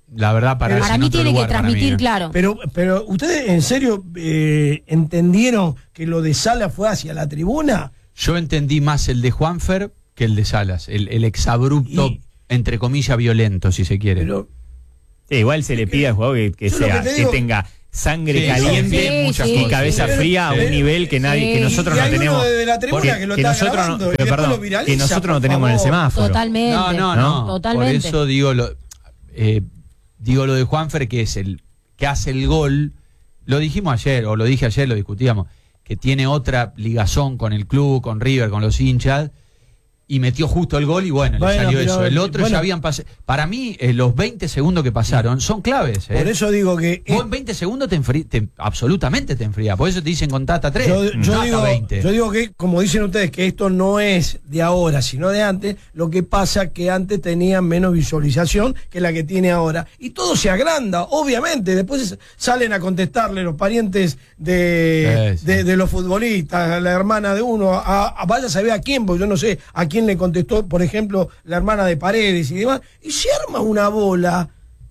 la verdad, para, Para mí tiene que transmitir, mí, claro. Pero, pero ¿ustedes en serio eh, entendieron que lo de Salas fue hacia la tribuna? Yo entendí más el de Juanfer que el de Salas, el, el exabrupto, Y- entre comillas, violento, si se quiere. Pero Sí, igual se le pide al jugador que, que Yo lo sea, que te que, digo- tenga sangre Sí, caliente sí, muchas sí, y cosas. cabeza sí. fría a Pero- un nivel que nadie, que Sí. nosotros Y no hay uno tenemos. de la tribuna porque- que lo está nosotros grabando no, y pero después perdón, lo viraliza, que nosotros por no tenemos en el favor. semáforo. Totalmente. No, no, no. Totalmente. Por eso digo lo, eh, digo lo de Juanfer, que es el que hace el gol. Lo dijimos ayer, o lo dije ayer, lo discutíamos, que tiene otra ligazón con el club, con River, con los hinchas, y metió justo el gol y bueno, Bueno, le salió pero, eso. El otro bueno. ya habían pasado. Para mí, eh, los veinte segundos que pasaron son claves. ¿eh? por eso digo que Vos en veinte segundos te enfrías, absolutamente te enfrías. Por eso te dicen contata tres, Yo, yo no digo, hasta veinte. yo digo que, como dicen ustedes, que esto no es de ahora, sino de antes. Lo que pasa que antes tenían menos visualización que la que tiene ahora. Y todo se agranda, obviamente. Después salen a contestarle los parientes de, Sí, sí. de, de los futbolistas, la hermana de uno. A, a- vaya a saber a quién, porque yo no sé a quién le contestó, por ejemplo, la hermana de Paredes y demás. Y se arma una bola,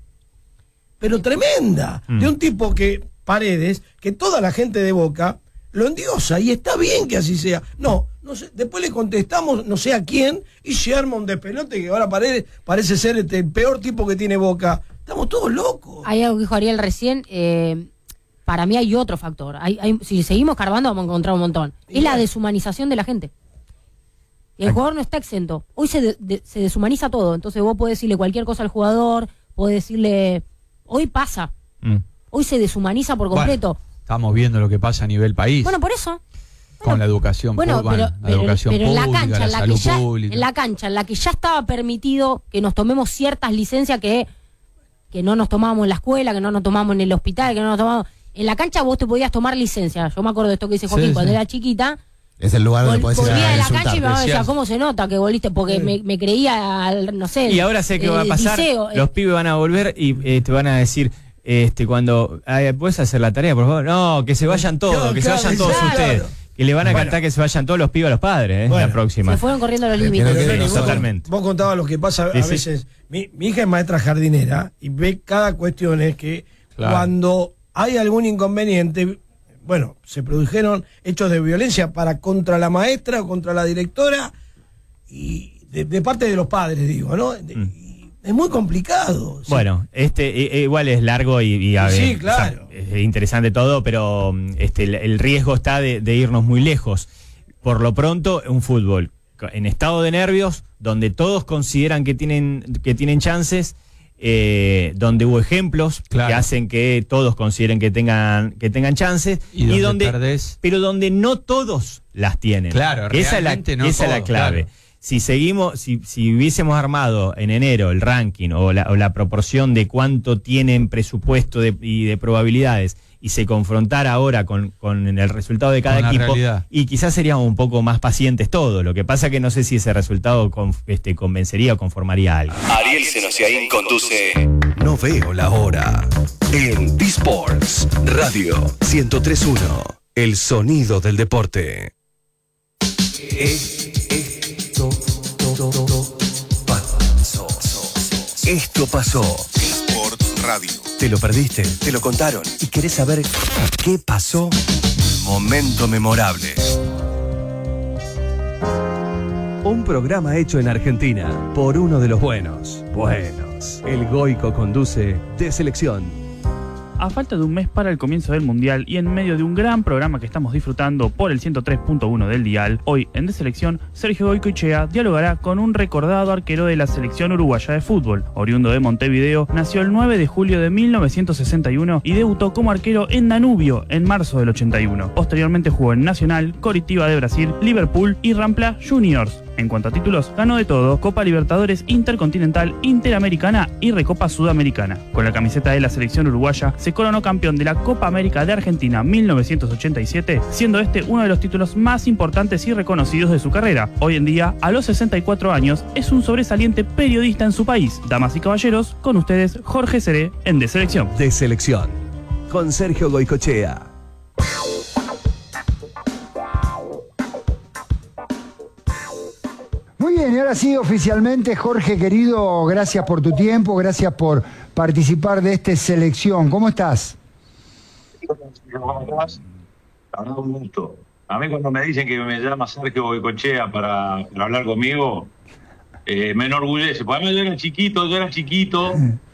pero tremenda, Mm. de un tipo que, Paredes, que toda la gente de Boca lo endiosa, y está bien que así sea. No, no sé, después le contestamos no sé a quién, y se arma un despelote que ahora Paredes parece ser este, el peor tipo que tiene Boca. Estamos todos locos. Hay algo que dijo Ariel recién. eh, para mí hay otro factor. Hay, hay- si seguimos carbando vamos a encontrar un montón. Es la deshumanización de la gente. Y el jugador no está exento. Hoy se, de- de- se deshumaniza todo. Entonces vos podés decirle cualquier cosa al jugador, podés decirle... Hoy pasa. Mm. Hoy se deshumaniza por completo. Bueno, estamos viendo lo que pasa a nivel país. Bueno, por eso. con la educación Bueno, pública, pero, la pero- educación pero en la pública, cancha, la en la, que salud ya, pública. en la cancha, en la que ya estaba permitido que nos tomemos ciertas licencias que, que no nos tomábamos en la escuela, que no nos tomábamos en el hospital, que no nos tomábamos... En la cancha vos te podías tomar licencia. Yo me acuerdo de esto que dice Joaquín Sí, cuando sí. era chiquita. Es el lugar donde Vol- podés ir volvía a de la insultar. cancha y mi mamá decía, Decías- ¿cómo se nota que volviste? Porque me, me creía, al- no sé... Y ahora sé qué eh, va a pasar. liceo, eh. Los pibes van a volver y eh, te van a decir, este, cuando ay, ¿puedes hacer la tarea, por favor? No, que se vayan todos, Claro, que se claro, vayan todos claro. ustedes. Que le van a Bueno. cantar que se vayan todos los pibes a los padres, ¿eh? Bueno. La próxima. Se fueron corriendo los Pero límites. que- Pero, Neni, vos- Totalmente. Vos contabas lo que pasa Sí, a sí. veces. Mi, mi hija es maestra jardinera y ve cada cuestión es que Claro. cuando hay algún inconveniente, bueno, se produjeron hechos de violencia para contra la maestra o contra la directora y de, de parte de los padres, digo, ¿no? De- Mm. y es muy complicado. Sí. Bueno, este eh, eh, igual es largo y, y, a ver, Sí, claro. o sea, es interesante todo, pero mm, este el, el riesgo está de, de irnos muy lejos. Por lo pronto, un fútbol co- en estado de nervios, donde todos consideran que tienen que tienen chances, eh, donde hubo ejemplos Claro. que hacen que todos consideren que tengan que tengan chances Y donde perdés- pero donde no todos las tienen. Claro, Que esa es la, realmente no esa es la todos, clave. claro. Si seguimos, si, si hubiésemos armado en enero el ranking o la, o la proporción de cuánto tienen presupuesto de- y de probabilidades y se confrontara ahora con, con el resultado de cada Con la equipo, realidad. y quizás seríamos un poco más pacientes todos. Lo que pasa que no sé si ese resultado con- este, convencería o conformaría a alguien. Ariel Senosiaín conduce No veo la hora en D-Sports Radio ciento tres punto uno. El sonido del deporte. Esto pasó. Esto pasó. Sports Radio. Te lo perdiste, te lo contaron y querés saber qué pasó. Momento memorable. Un programa hecho en Argentina por uno de los buenos. Buenos. El Goico conduce De Selección. A falta de un mes para el comienzo del Mundial y en medio de un gran programa que estamos disfrutando por el ciento tres punto uno del dial, hoy en De Selección, Sergio Goicoechea dialogará con un recordado arquero de la selección uruguaya de fútbol. Oriundo de Montevideo, nació el nueve de julio de mil novecientos sesenta y uno y debutó como arquero en Danubio en marzo del ochenta y uno. Posteriormente jugó en Nacional, Coritiba de Brasil, Liverpool y Rampla Juniors. En cuanto a títulos, ganó de todo: Copa Libertadores, Intercontinental, Interamericana y Recopa Sudamericana. Con la camiseta de la selección uruguaya, se coronó campeón de la Copa América de Argentina mil novecientos ochenta y siete, siendo este uno de los títulos más importantes y reconocidos de su carrera. Hoy en día, a los sesenta y cuatro años, es un sobresaliente periodista en su país. Damas y caballeros, con ustedes, Jorge Seré en De Selección. De Selección. Con Sergio Goicoechea. Muy bien, y ahora sí, oficialmente, Jorge querido, gracias por tu tiempo, gracias por, participar de esta selección. ¿Cómo estás? ¿Cómo estás? La verdad, un gusto. A mí cuando me dicen que me llama Sergio Goicoechea para, para hablar conmigo, eh, me enorgullece. Porque además yo era chiquito, yo era chiquito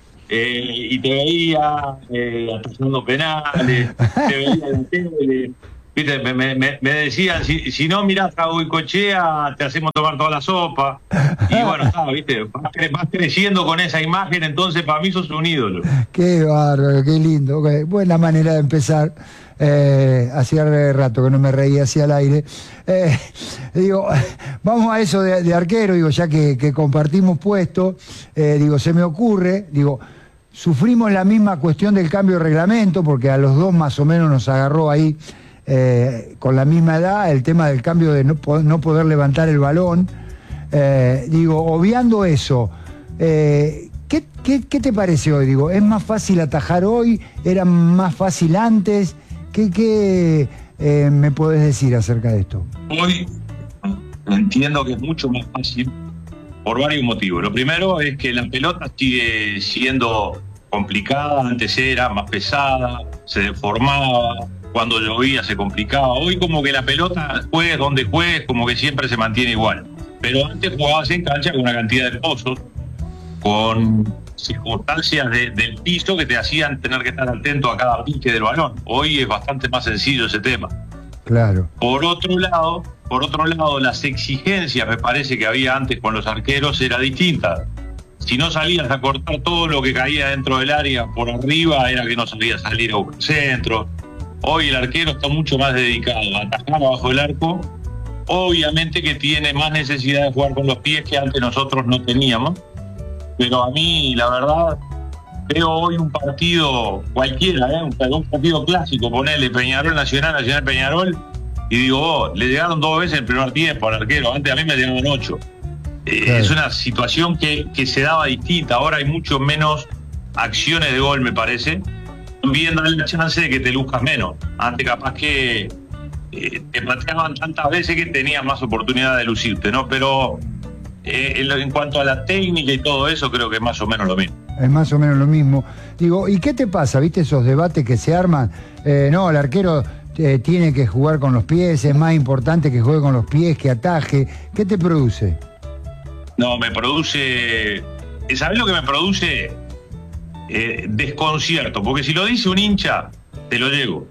eh, y te veía eh, atajando penales, te veía en la tele. Viste, me, me, me decían, si, si no mirás a Goicoechea, te hacemos tomar toda la sopa. Y bueno, está, viste, vas, cre vas creciendo con esa imagen, entonces para mí sos un ídolo. Qué bárbaro, qué lindo. Okay. Buena manera de empezar. Eh, hacía rato que no me reía hacia el aire. Eh, digo, vamos a eso de, de arquero, digo, ya que, que compartimos puesto, eh, digo, se me ocurre, digo, sufrimos la misma cuestión del cambio de reglamento, porque a los dos más o menos nos agarró ahí. Eh, con la misma edad, el tema del cambio de no, no poder levantar el balón. Eh, digo, obviando eso, eh, ¿qué, qué, ¿qué te parece hoy? Digo, ¿es más fácil atajar hoy? ¿Era más fácil antes? ¿Qué, qué eh, me podés decir acerca de esto? Hoy entiendo que es mucho más fácil por varios motivos. Lo primero es que la pelota sigue siendo complicada, antes era más pesada, se deformaba. Cuando llovía se complicaba. Hoy como que la pelota, juegues donde juegues, como que siempre se mantiene igual. Pero antes jugabas en cancha con una cantidad de pozos, con circunstancias de, del piso que te hacían tener que estar atento a cada pique del balón. Hoy es bastante más sencillo ese tema. Claro. Por otro lado, por otro lado, las exigencias, me parece que había antes con los arqueros, era distinta. Si no salías a cortar todo lo que caía dentro del área por arriba, era que no sabías salir a un centro. Hoy el arquero está mucho más dedicado a atajar abajo del arco. Obviamente que tiene más necesidad de jugar con los pies que antes nosotros no teníamos. Pero a mí, la verdad, veo hoy un partido cualquiera, ¿eh? un, un partido clásico, ponele Peñarol Nacional, Nacional Peñarol, y digo, oh, le llegaron dos veces en el primer tiempo al arquero. Antes a mí me llegaban ocho. Eh, claro. Es una situación que, que se daba distinta. Ahora hay mucho menos acciones de gol, me parece. También da la chance de que te luzcas menos. Antes capaz que eh, te pateaban tantas veces que tenías más oportunidad de lucirte, ¿no? Pero eh, en, en cuanto a la técnica y todo eso, creo que es más o menos lo mismo. Es más o menos lo mismo. Digo, ¿y qué te pasa? ¿Viste esos debates que se arman? Eh, no, el arquero eh, tiene que jugar con los pies, es más importante que juegue con los pies, que ataje. ¿Qué te produce? No, me produce... ¿Sabés lo que me produce? Eh, desconcierto, porque si lo dice un hincha, te lo llevo.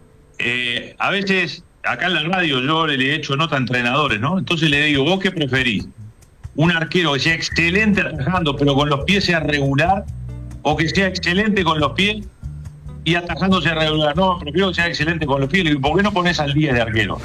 Eh, a veces, acá en la radio yo le he hecho nota a entrenadores, ¿no? Entonces le digo, ¿vos qué preferís? ¿Un arquero que sea excelente atajando, pero con los pies sea regular? ¿O que sea excelente con los pies y atajando sea regular? No, prefiero que sea excelente con los pies. Le digo, ¿por qué no pones al diez de arquero?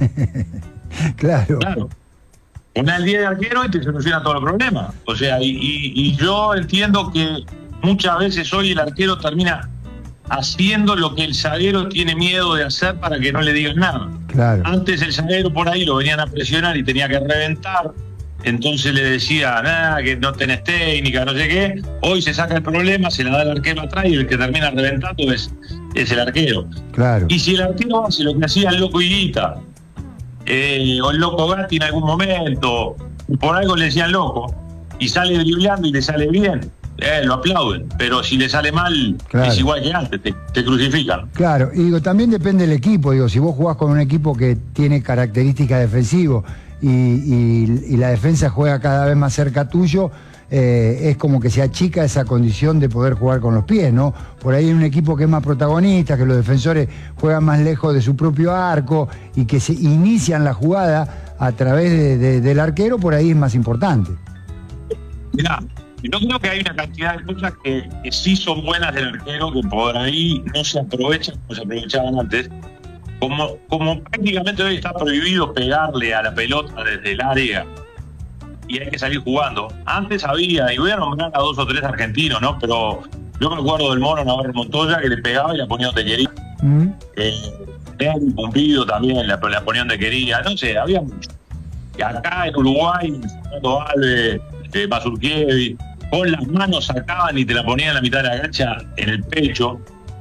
Claro. Claro. Pones al diez de arquero y te soluciona todos los problemas. O sea, y, y, y yo entiendo que muchas veces hoy el arquero termina haciendo lo que el zaguero tiene miedo de hacer para que no le digan nada. Claro. Antes el zaguero por ahí lo venían a presionar y tenía que reventar, entonces le decía, nada, que no tenés técnica, no sé qué. Hoy se saca el problema, se la da el arquero atrás y el que termina reventando es, es el arquero. Claro. Y si el arquero hace lo que hacía el loco Higuita, eh, o el loco Gatti en algún momento, por algo le decían loco, y sale dribleando y le sale bien, Eh, lo aplauden, pero si le sale mal, claro, es igual que antes, te, te crucifican. Claro, y digo, también depende del equipo, digo, si vos jugás con un equipo que tiene características defensivas y, y, y la defensa juega cada vez más cerca tuyo, eh, es como que se achica esa condición de poder jugar con los pies, ¿no? Por ahí hay un equipo que es más protagonista, que los defensores juegan más lejos de su propio arco y que se inician la jugada a través de, de, del arquero, por ahí es más importante. Mirá, yo creo que hay una cantidad de cosas que, que sí son buenas del arquero, que por ahí no se aprovechan como se aprovechaban antes. Como, como prácticamente hoy está prohibido pegarle a la pelota desde el área y hay que salir jugando. Antes había, y voy a nombrar a dos o tres argentinos, ¿no? Pero yo me acuerdo del Mono Navarro Montoya, que le pegaba y la ponía donde quería. Mm. Eh, el Pumpido también la, la ponía donde quería. No sé, había mucho. Y acá en Uruguay, Fernando Alves, eh, Mazurkiewicz, con las manos sacaban y te la ponían en la mitad de la cancha en el pecho.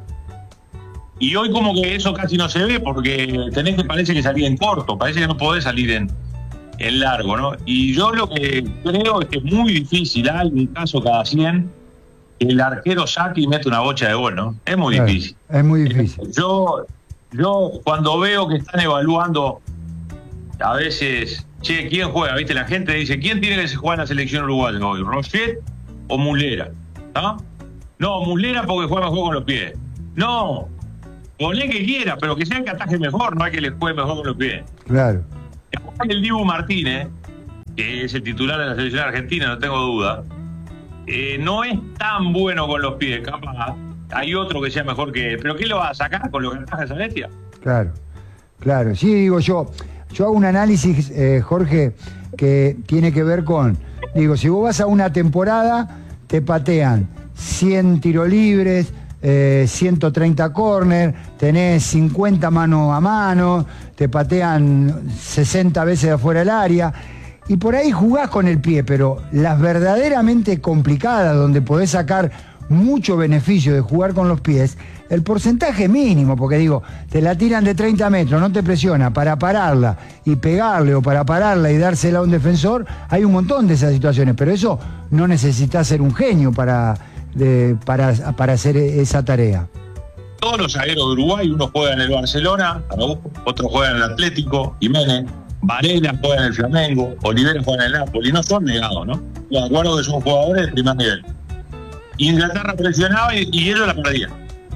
Y hoy como que eso casi no se ve porque tenés que parece que salir en corto, parece que no podés salir en, en largo, ¿no? Y yo lo que creo es que es muy difícil, hay un caso cada cien, que el arquero saque y mete una bocha de gol, ¿no? Es muy Claro, difícil. Es muy difícil. Yo, yo cuando veo que están evaluando, a veces, che, ¿quién juega? ¿Viste? La gente dice, ¿quién tiene que jugar en la selección uruguaya hoy? ¿Rochet o Muslera? ¿Ah? No, Muslera porque juega mejor con los pies. No, poné que quiera, pero que sea que ataje mejor, no hay que le juegue mejor con los pies. Claro. El Dibu Martínez, que es el titular de la selección argentina, no tengo duda, eh, no es tan bueno con los pies, capaz. Hay otro que sea mejor que él. ¿Pero qué lo va a sacar con lo que ataja esa bestia? Claro, claro. Sí, digo yo, yo hago un análisis, eh, Jorge, que tiene que ver con, digo, si vos vas a una temporada, te patean cien tiros libres, eh, ciento treinta córner, tenés cincuenta mano a mano, te patean sesenta veces de afuera del área, y por ahí jugás con el pie, pero las verdaderamente complicadas, donde podés sacar mucho beneficio de jugar con los pies, el porcentaje mínimo, porque digo, te la tiran de treinta metros, no te presiona, para pararla y pegarle o para pararla y dársela a un defensor, hay un montón de esas situaciones, pero eso no necesitas ser un genio para, de, para, para hacer esa tarea. Todos los zagueros de Uruguay, uno juega en el Barcelona, otro juega en el Atlético, Jiménez, Varela juega en el Flamengo, Olivera juega en el Napoli, no son negados, ¿no? De acuerdo que son jugadores de primer nivel. Inglaterra presionaba y, y ellos la perdían.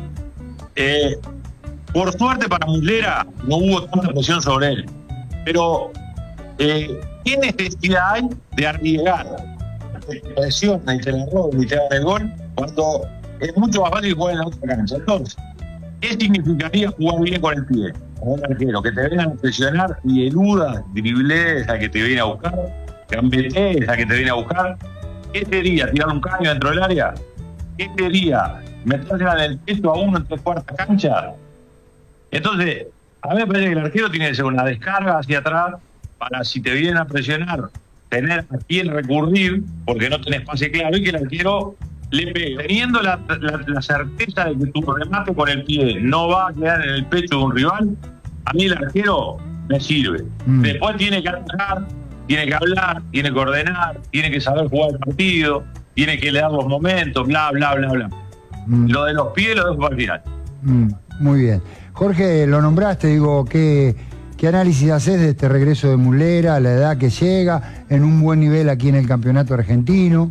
Eh, por suerte para Muslera no hubo tanta presión sobre él. Pero, eh, ¿qué necesidad hay de arriesgar la presión y te la roban y te dan el gol cuando es mucho más fácil jugar en la otra cancha? Entonces, ¿qué significaría jugar bien con el pie? Como un arquero, que te vengan a presionar y eludas, driblees a que te viene a buscar, gambetees a que te viene a buscar. ¿Qué sería? ¿Tirar un caño dentro del área? ¿Qué sería? ¿Metérsela en el pecho a uno en tres cuartas canchas? Entonces, a mí me parece que el arquero tiene que ser una descarga hacia atrás para, si te vienen a presionar, tener a quién recurrir, porque no tenés pase claro, y que el arquero le pegue. Teniendo la, la, la certeza de que tu remate con el pie no va a quedar en el pecho de un rival, a mí el arquero me sirve. Mm. Después tiene que atacar, tiene que hablar, tiene que ordenar, tiene que saber jugar el partido, tiene que leer los momentos, bla, bla, bla, bla. Mm. Lo de los pies lo dejo para el final. Mm, muy bien. Jorge, lo nombraste, digo, ¿qué, qué análisis haces de este regreso de Muslera, la edad que llega, en un buen nivel aquí en el campeonato argentino?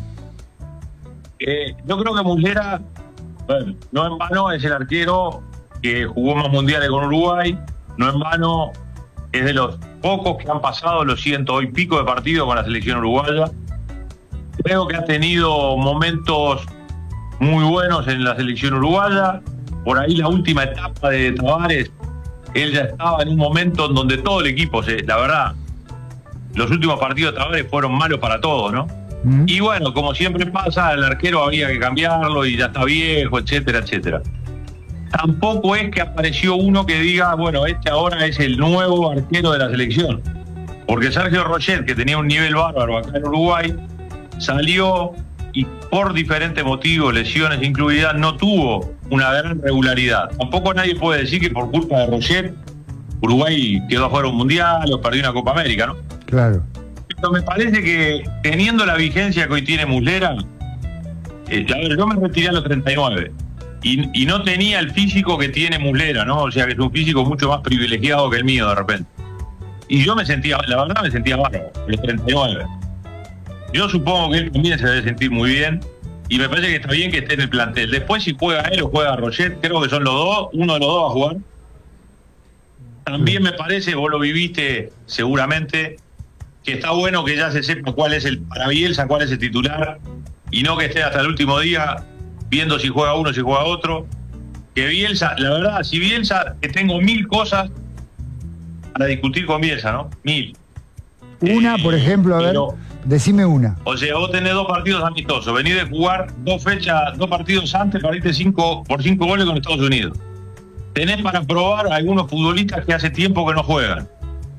Eh, yo creo que Muslera, bueno, no en vano es el arquero que jugó más mundiales con Uruguay, no en vano es de los pocos que han pasado los ciento y pico de partidos con la selección uruguaya. Creo que ha tenido momentos muy buenos en la selección uruguaya. Por ahí la última etapa de Tavares, él ya estaba en un momento en donde todo el equipo, se, la verdad, los últimos partidos de Tavares fueron malos para todos, ¿no? Mm. Y bueno, como siempre pasa, el arquero había que cambiarlo y ya está viejo, etcétera, etcétera. Tampoco es que apareció uno que diga, bueno, este ahora es el nuevo arquero de la selección. Porque Sergio Rochet, que tenía un nivel bárbaro acá en Uruguay, salió y por diferentes motivos, lesiones incluidas, no tuvo una gran regularidad. Tampoco nadie puede decir que por culpa de Rochet Uruguay quedó afuera de un mundial o perdió una Copa América, ¿no? Claro. Pero me parece que teniendo la vigencia que hoy tiene Muslera, eh, a ver, yo me retiré a los treinta y nueve y, y no tenía el físico que tiene Muslera, ¿no? O sea, que es un físico mucho más privilegiado que el mío de repente. Y yo me sentía, la verdad me sentía bárbaro, a los treinta y nueve. Yo supongo que él también se debe sentir muy bien y me parece que está bien que esté en el plantel. Después si juega él o juega Rochet, creo que son los dos, uno de los dos va a jugar. También me parece, vos lo viviste seguramente, que está bueno que ya se sepa cuál es el, para Bielsa, cuál es el titular, y no que esté hasta el último día viendo si juega uno, si juega otro. Que Bielsa, la verdad, si Bielsa, que tengo mil cosas para discutir con Bielsa, ¿no? Mil. Una, eh, por ejemplo, a ver, no. Decime una. O sea, vos tenés dos partidos amistosos, venís de jugar dos fechas, dos partidos antes para irte cinco, por cinco goles con Estados Unidos. Tenés para probar a algunos futbolistas que hace tiempo que no juegan.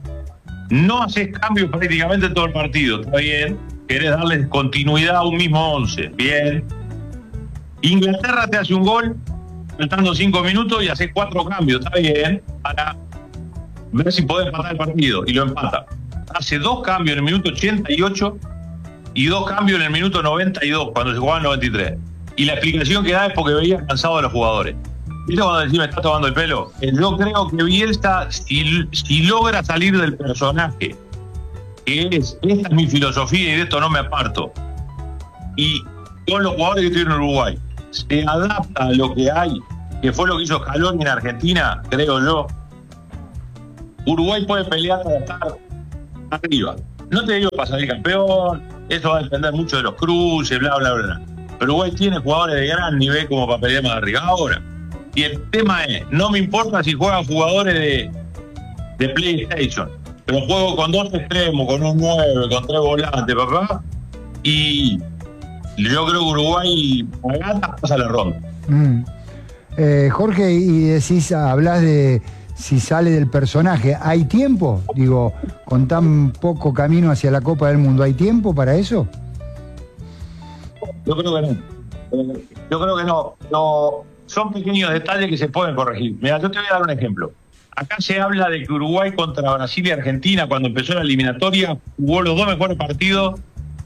No haces cambios prácticamente en todo el partido, está bien. Querés darles continuidad a un mismo once, bien. Inglaterra te hace un gol, faltando cinco minutos y haces cuatro cambios, está bien, para ver si podés empatar el partido, y lo empata. Hace dos cambios en el minuto ochenta y ocho y dos cambios en el minuto noventa y dos, cuando se jugaba en noventa y tres. y la explicación que da es porque veía cansado a los jugadores. ¿Viste cuando decís me está tomando el pelo? Eh, Yo creo que Bielsa, si, si logra salir del personaje, que es, esta es mi filosofía y de esto no me aparto, y con los jugadores que estuvieron en Uruguay, se adapta a lo que hay, que fue lo que hizo Scaloni en Argentina, creo yo, Uruguay puede pelear para estar arriba. No te digo para salir campeón, eso va a depender mucho de los cruces, bla, bla, bla. Pero Uruguay tiene jugadores de gran nivel como para pelear más arriba. Ahora, y el tema es, no me importa si juegan jugadores de, de PlayStation, pero juego con dos extremos, con un nueve, con tres volantes, papá, y yo creo que Uruguay pagata pasa la ronda. Mm. Eh, Jorge, y decís, hablas de si sale del personaje, ¿hay tiempo? Digo, con tan poco camino hacia la Copa del Mundo, ¿hay tiempo para eso? Yo creo que no. Yo creo que no. no. Son pequeños detalles que se pueden corregir. Mira, yo te voy a dar un ejemplo. Acá se habla de que Uruguay contra Brasil y Argentina, cuando empezó la eliminatoria, jugó los dos mejores partidos.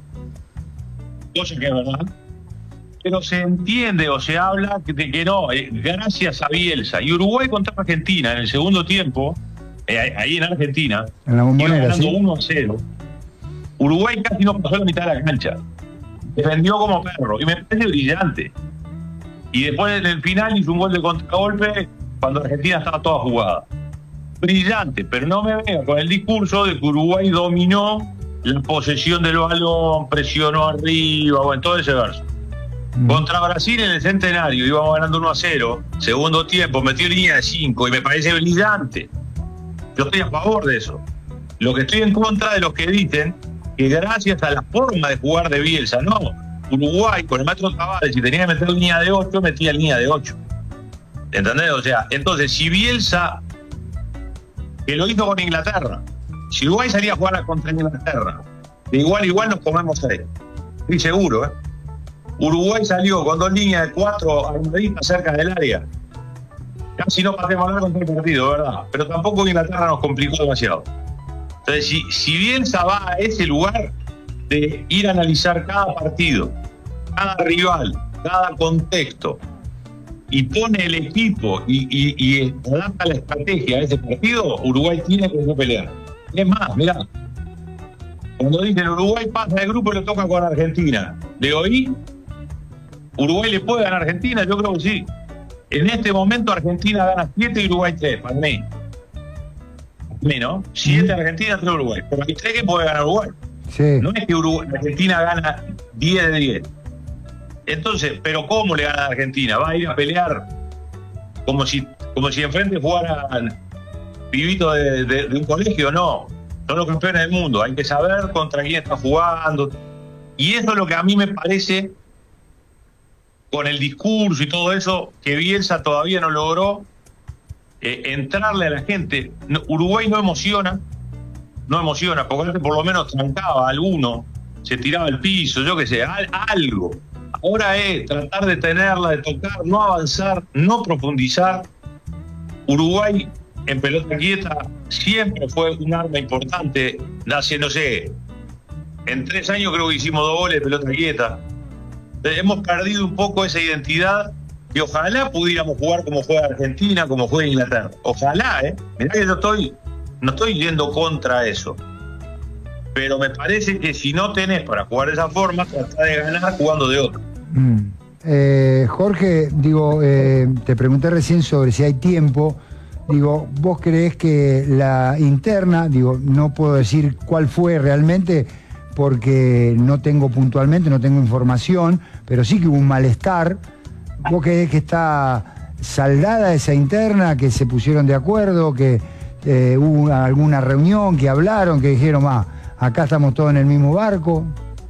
Cosa que es verdad. Pero se entiende o se habla de que no, eh, gracias a Bielsa. Y Uruguay contra Argentina en el segundo tiempo, eh, ahí en Argentina, en la Bombonera, iba ganando ¿sí? uno a cero. Uruguay casi no pasó la mitad de la cancha. Defendió como perro. Y me parece brillante. Y después en el final hizo un gol de contragolpe cuando Argentina estaba toda jugada. Brillante, pero no me venga con el discurso de que Uruguay dominó la posesión del balón, presionó arriba, bueno, todo ese verso. Mm. Contra Brasil en el Centenario íbamos ganando uno a cero, segundo tiempo, metió línea de cinco y me parece brillante. Yo estoy a favor de eso. Lo que estoy en contra de los que dicen que gracias a la forma de jugar de Bielsa, no, Uruguay con el maestro Tavares, si tenía que meter línea de ocho, metía línea de ocho. ¿Entendés? O sea, entonces, si Bielsa, que lo hizo con Inglaterra, si Uruguay salía a jugar contra Inglaterra, de igual a igual nos comemos ahí. Estoy seguro, ¿eh? Uruguay salió con dos líneas de cuatro armaditas cerca del área. Casi no pasemos a hablar con todo el partido, ¿verdad? Pero tampoco Inglaterra nos complicó demasiado. Entonces, si, si Bielsa va a ese lugar de ir a analizar cada partido, cada rival, cada contexto, y pone el equipo y, y, y adapta la estrategia a ese partido, Uruguay tiene que no pelear. Es más, mirá, cuando dicen Uruguay pasa de grupo y lo toca con Argentina, ¿le oí? ¿Uruguay le puede ganar a Argentina? Yo creo que sí. En este momento Argentina gana siete y Uruguay tres, para mí. Menos, siete Argentina, tres Uruguay. Pero hay tres que puede ganar Uruguay. Sí. No es que Uruguay, Argentina gana diez de diez. Entonces, ¿pero cómo le gana a Argentina? ¿Va a ir a pelear como si, como si enfrente jugaran pibitos de, de, de un colegio? No. Son los campeones del mundo. Hay que saber contra quién está jugando. Y eso es lo que a mí me parece, con el discurso y todo eso, que Bielsa todavía no logró eh, entrarle a la gente. No, Uruguay no emociona, no emociona, porque antes por lo menos trancaba a alguno, se tiraba al piso, yo qué sé, al, algo. Ahora es tratar de tenerla, de tocar, no avanzar, no profundizar. Uruguay en pelota quieta siempre fue un arma importante. Hace, no sé, en tres años creo que hicimos dos goles de pelota quieta. Hemos perdido un poco esa identidad y ojalá pudiéramos jugar como juega Argentina, como juega Inglaterra. Ojalá, ¿eh? Mirá que yo estoy, no estoy yendo contra eso. Pero me parece que si no tenés para jugar de esa forma, tratá de ganar jugando de otra. Mm. Eh, Jorge, digo, eh, te pregunté recién sobre si hay tiempo. Digo, ¿vos creés que la interna, digo, no puedo decir cuál fue realmente, porque no tengo puntualmente, no tengo información, pero sí que hubo un malestar? ¿Vos creés que está saldada esa interna, que se pusieron de acuerdo, que eh, hubo una, alguna reunión, que hablaron, que dijeron, ah, acá estamos todos en el mismo barco?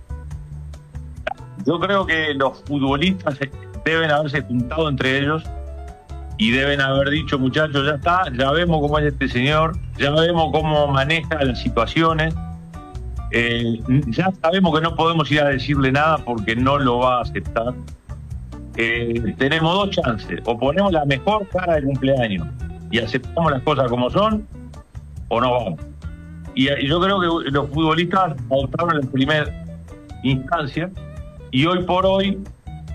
Yo creo que los futbolistas deben haberse juntado entre ellos y deben haber dicho, muchachos, ya está, ya vemos cómo es este señor, ya vemos cómo maneja las situaciones. Eh, ya sabemos que no podemos ir a decirle nada porque no lo va a aceptar. Eh, tenemos dos chances: o ponemos la mejor cara de cumpleaños y aceptamos las cosas como son, o no vamos. Y, y yo creo que los futbolistas adoptaron en primera instancia, y hoy por hoy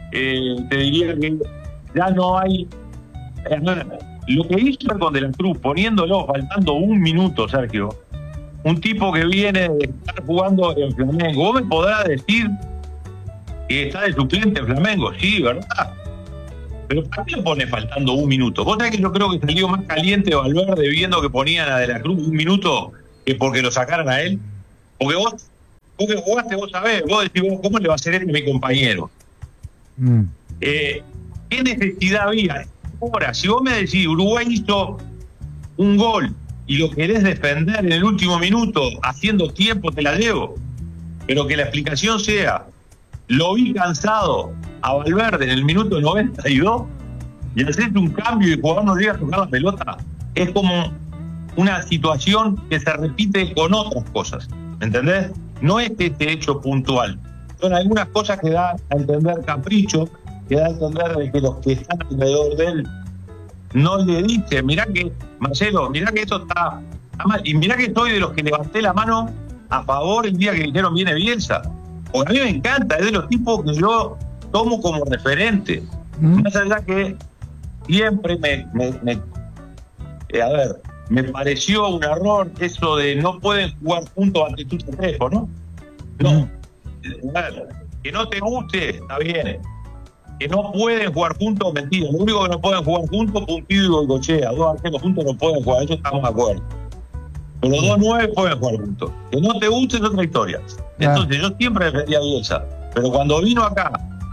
eh, te diría que ya no hay... Eh, lo que hizo con De la Cruz, poniéndolo faltando un minuto, Sergio, un tipo que viene de estar jugando en Flamengo, vos me podrás decir que está de suplente en Flamengo, sí, ¿verdad? Pero ¿para qué lo pone faltando un minuto? Vos sabés que yo creo que salió más caliente Valverde viendo que ponían a De la Cruz un minuto que porque lo sacaran a él. Porque vos, vos que jugaste, vos sabés, vos decís, vos, ¿cómo le va a hacer este a mi compañero? Mm. Eh, ¿Qué necesidad había? Ahora, si vos me decís, Uruguay hizo un gol y lo querés defender en el último minuto, haciendo tiempo, te la llevo. Pero que la explicación sea, lo vi cansado a Valverde en el minuto noventa y dos y hacer un cambio y el jugador no llega a tocar la pelota, es como una situación que se repite con otras cosas, ¿me entendés? No es este hecho puntual, son algunas cosas que da a entender capricho, que da a entender de que los que están alrededor de él no le dicen, mirá que, Marcelo, mirá que esto está, está mal, y mirá que soy de los que levanté la mano a favor el día que dijeron viene Bielsa, porque a mí me encanta, es de los tipos que yo tomo como referente, mm. más allá que siempre me, me, me eh, a ver, me pareció un error eso de no pueden jugar juntos ante tu Trejo, ¿no? No, mm. a ver, que no te guste, está bien, que no pueden jugar juntos, mentira, lo único que no pueden jugar juntos, Pumpido y Goicoechea, dos arqueros juntos no pueden jugar, eso estamos de acuerdo. Pero los dos nueve pueden jugar juntos. Que no te guste es otra historia. Entonces yo siempre defendía a Bielsa, pero cuando vino acá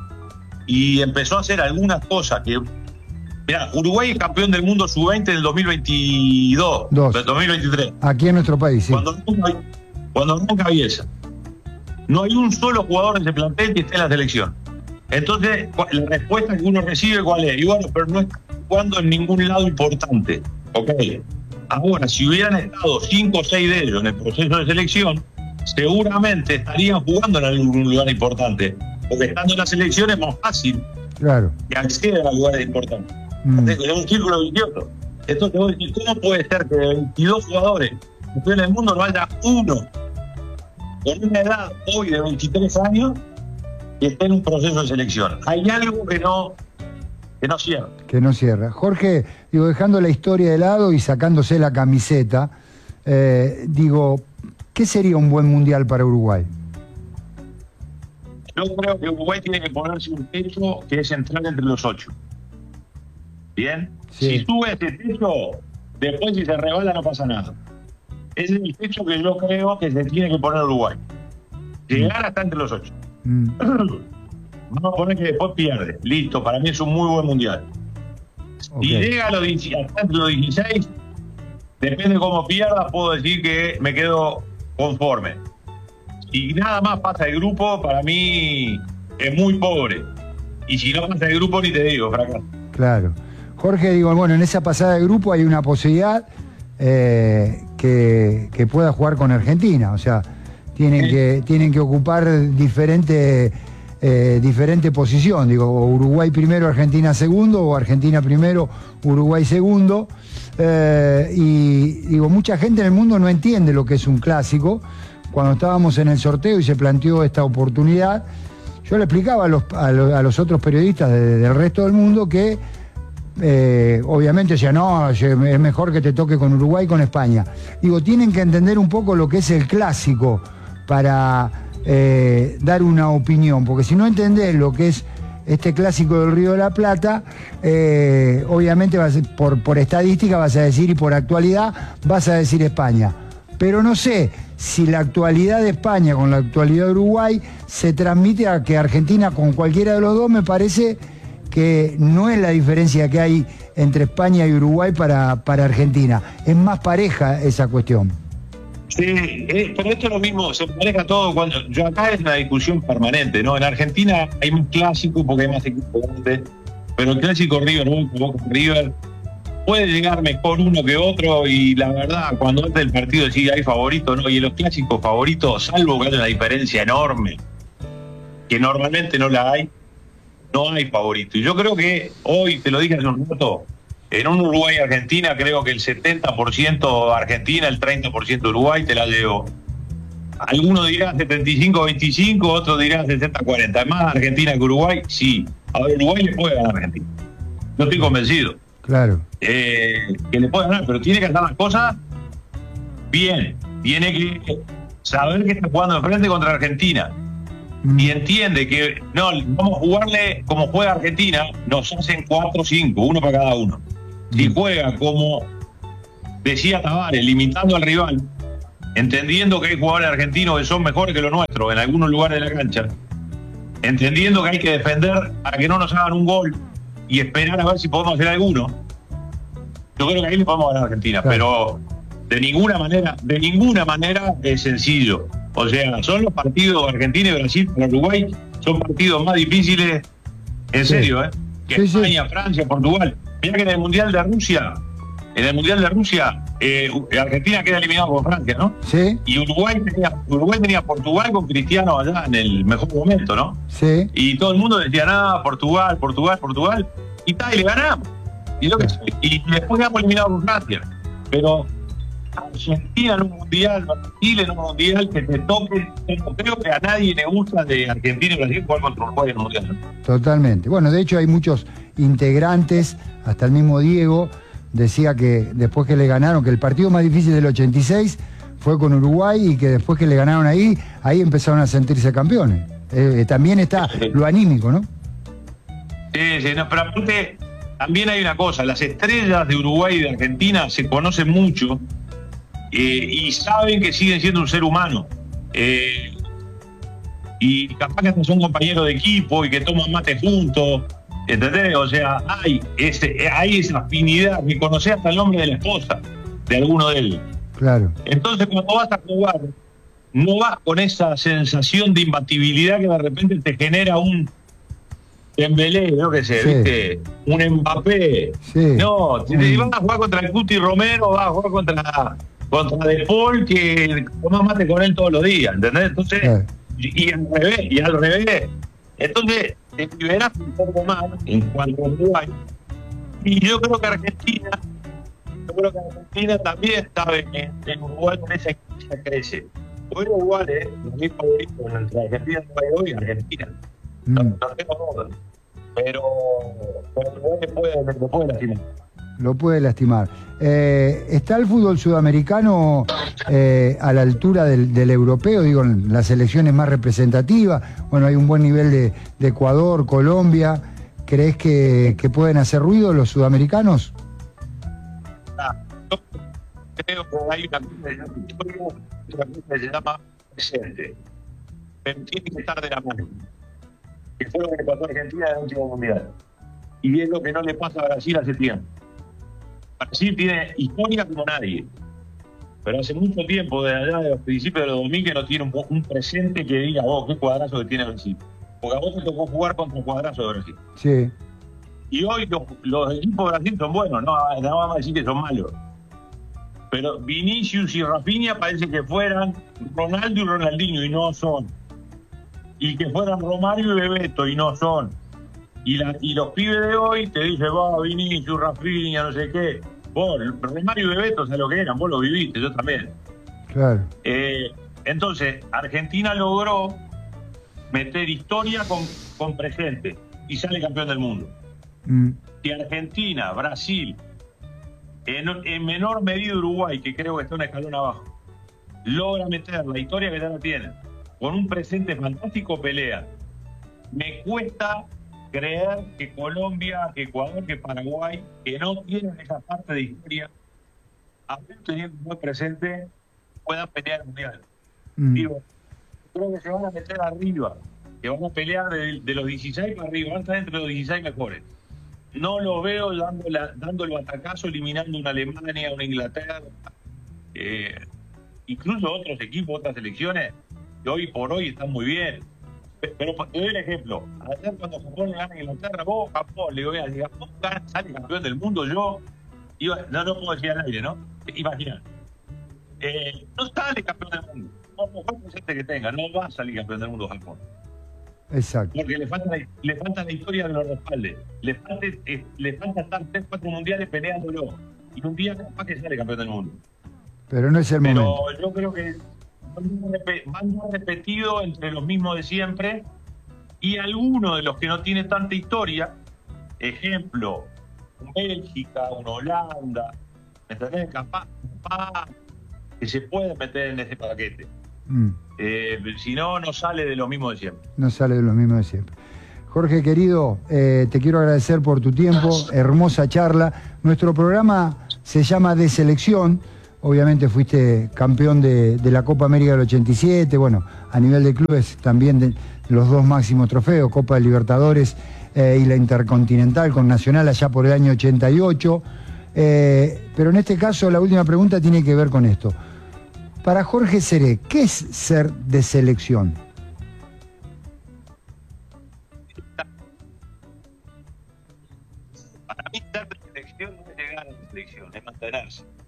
y empezó a hacer algunas cosas que... Mirá, Uruguay es campeón del mundo sub veinte del dos mil veintidós, Dos. del dos mil veintitrés. Aquí en nuestro país, sí. Cuando, cuando arranca Bielsa, no hay un solo jugador de ese plantel que esté en la selección. Entonces, la respuesta que uno recibe, ¿cuál es? Y bueno, pero no está jugando en ningún lado importante. Ok. Ahora, si hubieran estado cinco o seis de ellos en el proceso de selección, seguramente estarían jugando en algún lugar importante. Porque estando en la selección es más fácil claro. que acceder a lugares importantes. Mm. Es un círculo vicioso. Entonces, vos decís, ¿cómo puede ser que de veintidós jugadores en el mundo no haya uno con una edad hoy de veintitrés años que esté en un proceso de selección? Hay algo que no... que no cierra. Que no cierra. Jorge, digo, dejando la historia de lado y sacándose la camiseta, eh, digo, ¿qué sería un buen mundial para Uruguay? Yo creo que Uruguay tiene que ponerse un techo que es entrar entre los ocho. ¿Bien? Sí. Si sube ese techo, después si se rebala no pasa nada. Ese es el techo que yo creo que se tiene que poner Uruguay. Llegar mm. hasta entre los ocho. Mm. Vamos a poner que después pierde. Listo, para mí es un muy buen mundial. Okay. Si llega a los dieciséis, hasta los dieciséis, depende de cómo pierda, puedo decir que me quedo conforme. Si nada más pasa el grupo, para mí es muy pobre. Y si no pasa el grupo, ni te digo, fracaso. Claro. Jorge, digo, bueno, en esa pasada de grupo hay una posibilidad eh, que, que pueda jugar con Argentina. O sea, tienen, ¿sí? que, tienen que ocupar diferentes... Eh, diferente posición, digo, Uruguay primero, Argentina segundo, o Argentina primero, Uruguay segundo, eh, y digo, mucha gente en el mundo no entiende lo que es un clásico. Cuando estábamos en el sorteo y se planteó esta oportunidad, yo le explicaba a los, a los, a los otros periodistas de, del resto del mundo que eh, obviamente decían, no, es mejor que te toque con Uruguay y con España. Digo, tienen que entender un poco lo que es el clásico para... Eh, dar una opinión, porque si no entendés lo que es este clásico del Río de la Plata, eh, obviamente vas, por, por estadística vas a decir, y por actualidad vas a decir España, pero no sé si la actualidad de España con la actualidad de Uruguay se transmite a que Argentina con cualquiera de los dos. Me parece que no es la diferencia que hay entre España y Uruguay para, para Argentina, es más pareja esa cuestión. Sí, eh, pero esto es lo mismo, se maneja todo cuando... Yo acá es una discusión permanente, ¿no? En Argentina hay un clásico porque hay más equipos grandes, pero el clásico River, Boca River, puede llegar mejor uno que otro, y la verdad, cuando antes del partido decís hay favorito, ¿no? Y en los clásicos favoritos, salvo que haya una diferencia enorme, que normalmente no la hay, no hay favorito. Y yo creo que hoy, te lo dije hace un rato, en un Uruguay-Argentina creo que el setenta por ciento Argentina, el treinta por ciento Uruguay, te la llevo. Algunos dirán setenta y cinco veinticinco, otros dirán sesenta cuarenta. ¿Es más Argentina que Uruguay? Sí. Ahora Uruguay le puede ganar a Argentina. Yo estoy convencido. Claro. Eh, que le puede ganar, pero tiene que hacer las cosas bien. Tiene que saber que está jugando enfrente contra Argentina. Mm. Y entiende que no, vamos a jugarle como juega Argentina, nos hacen cuatro o cinco, uno para cada uno. Si juega como decía Tavares, limitando al rival, entendiendo que hay jugadores argentinos que son mejores que los nuestros en algunos lugares de la cancha, entendiendo que hay que defender para que no nos hagan un gol y esperar a ver si podemos hacer alguno, yo creo que ahí le podemos ganar a Argentina, claro. Pero de ninguna manera, de ninguna manera es sencillo. O sea, son los partidos de Argentina y Brasil para Uruguay, son partidos más difíciles, en sí. serio, ¿eh? Que sí, España, sí. Francia, Portugal. Mira que en el Mundial de Rusia, en el Mundial de Rusia, eh, Argentina queda eliminado por Francia, ¿no? Sí. Y Uruguay tenía, Uruguay tenía Portugal con Cristiano allá en el mejor momento, ¿no? Sí. Y todo el mundo decía, nada, Portugal, Portugal, Portugal. Y tal, y le ganamos. Y, lo que, y después quedamos eliminados por Francia. Pero Argentina en un mundial, Brasil en un mundial, que te toque, creo que a nadie le gusta de Argentina y Brasil jugar contra Uruguay en un mundial. Totalmente. Bueno, de hecho hay muchos integrantes, hasta el mismo Diego decía que después que le ganaron, que el partido más difícil del ochenta y seis fue con Uruguay y que después que le ganaron ahí, ahí empezaron a sentirse campeones. Eh, también está sí, sí. lo anímico, ¿no? Sí, sí, no, pero aparte también hay una cosa, las estrellas de Uruguay y de Argentina se conocen mucho eh, y saben que siguen siendo un ser humano. Eh, y capaz que son compañeros de equipo y que toman mate juntos. ¿Entendés? O sea, hay, ese, hay esa afinidad, que conocés hasta el nombre de la esposa de alguno de ellos. Claro. Entonces, cuando vas a jugar, no vas con esa sensación de imbatibilidad que de repente te genera un Dembélé, yo qué sé, sí. ¿viste? Un Mbappé. Sí. No, si te vas a jugar contra el Cuti Romero, vas a jugar contra, contra De Paul, que tomás mate con él todos los días, ¿entendés? Entonces, sí. y, y al revés, y al revés. Entonces, te liberas un poco más en cuanto a Uruguay. Y yo creo que Argentina, yo creo que Argentina también sabe que en Uruguay con esa crisis crece. Hoy Uruguay es mi favorito entre Argentina y Uruguay y Argentina. Mm. No, no tengo duda. Pero, pero Uruguay le puede, le puede lastimar. Lo puede lastimar. Eh, ¿Está el fútbol sudamericano eh, a la altura del, del europeo? Digo, las selecciones más representativas. Bueno, hay un buen nivel de, de Ecuador, Colombia. ¿Crees que, que pueden hacer ruido los sudamericanos? Ah, yo creo que hay una cosa que se llama presente. Pero tiene que estar de la mano. Que fue lo que le pasó a Argentina en el último mundial. Y es lo que no le pasa a Brasil hace tiempo. Brasil tiene historia como nadie, pero hace mucho tiempo, desde allá de los principios de los dos mil, que no tiene un, un presente que diga, oh, qué cuadrazo que tiene Brasil. Porque a vos te tocó jugar contra un cuadrazo de Brasil. Sí. Y hoy los, los equipos de Brasil son buenos, no, no vamos a decir que son malos. Pero Vinicius y Rafinha parece que fueran Ronaldo y Ronaldinho, y no son. Y que fueran Romario y Bebeto, y no son. Y, la, y los pibes de hoy te dicen, va, Vinicius, Rafinha, no sé qué. Vos, Romario y Bebeto, ¿sabes lo que eran? Vos lo viviste, yo también. Claro. Eh, entonces, Argentina logró meter historia con, con presente y sale campeón del mundo. Mm. Si Argentina, Brasil, en, en menor medida Uruguay, que creo que está un escalón abajo, logra meter la historia que ya la tienen, con un presente fantástico, pelea. Me cuesta creer que Colombia, que Ecuador, que Paraguay, que no tienen esa parte de historia, aún teniendo muy presente, puedan pelear el mundial. Mm. Digo, creo que se van a meter arriba, que van a pelear de, de los dieciséis para arriba, van a estar entre los dieciséis mejores. No lo veo dando, la, dando el batacazo, eliminando una Alemania, una Inglaterra, eh, incluso otros equipos, otras selecciones, que hoy por hoy están muy bien. Pero te doy un ejemplo. Ayer cuando Japón le gana a Inglaterra, vos, Japón, le voy a decir, Japón sale campeón del mundo, yo, iba, no, no puedo decir al aire, ¿no? Imagina. Eh, no sale campeón del mundo. No, no fue presente que tenga, no va a salir campeón del mundo Japón. Exacto. Porque le falta la, le falta la historia de los respaldes. Le falta, eh, le falta estar tres, cuatro mundiales peleándolo. Y un día capaz que sale campeón del mundo. Pero no es el Pero momento. Pero yo creo que van a repetido entre los mismos de siempre Y algunos de los que no tienen tanta historia, ejemplo, un Bélgica, una Holanda, ¿me entendés? Capaz, capaz que se puede meter en ese paquete. Mm, Eh, si no, no sale de lo mismo de siempre. no sale de lo mismo de siempre. Jorge, querido, eh, te quiero agradecer por tu tiempo, hermosa charla. Nuestro programa se llama De Selección. Obviamente fuiste campeón de, de la Copa América del ochenta y siete, bueno, a nivel de clubes también de los dos máximos trofeos, Copa de Libertadores eh, y la Intercontinental con Nacional allá por el año ochenta y ocho. Eh, pero en este caso la última pregunta tiene que ver con esto. Para Jorge Seré, ¿qué es ser de selección? Para mí, ser de selección no es llegar a la selección, es mantenerse.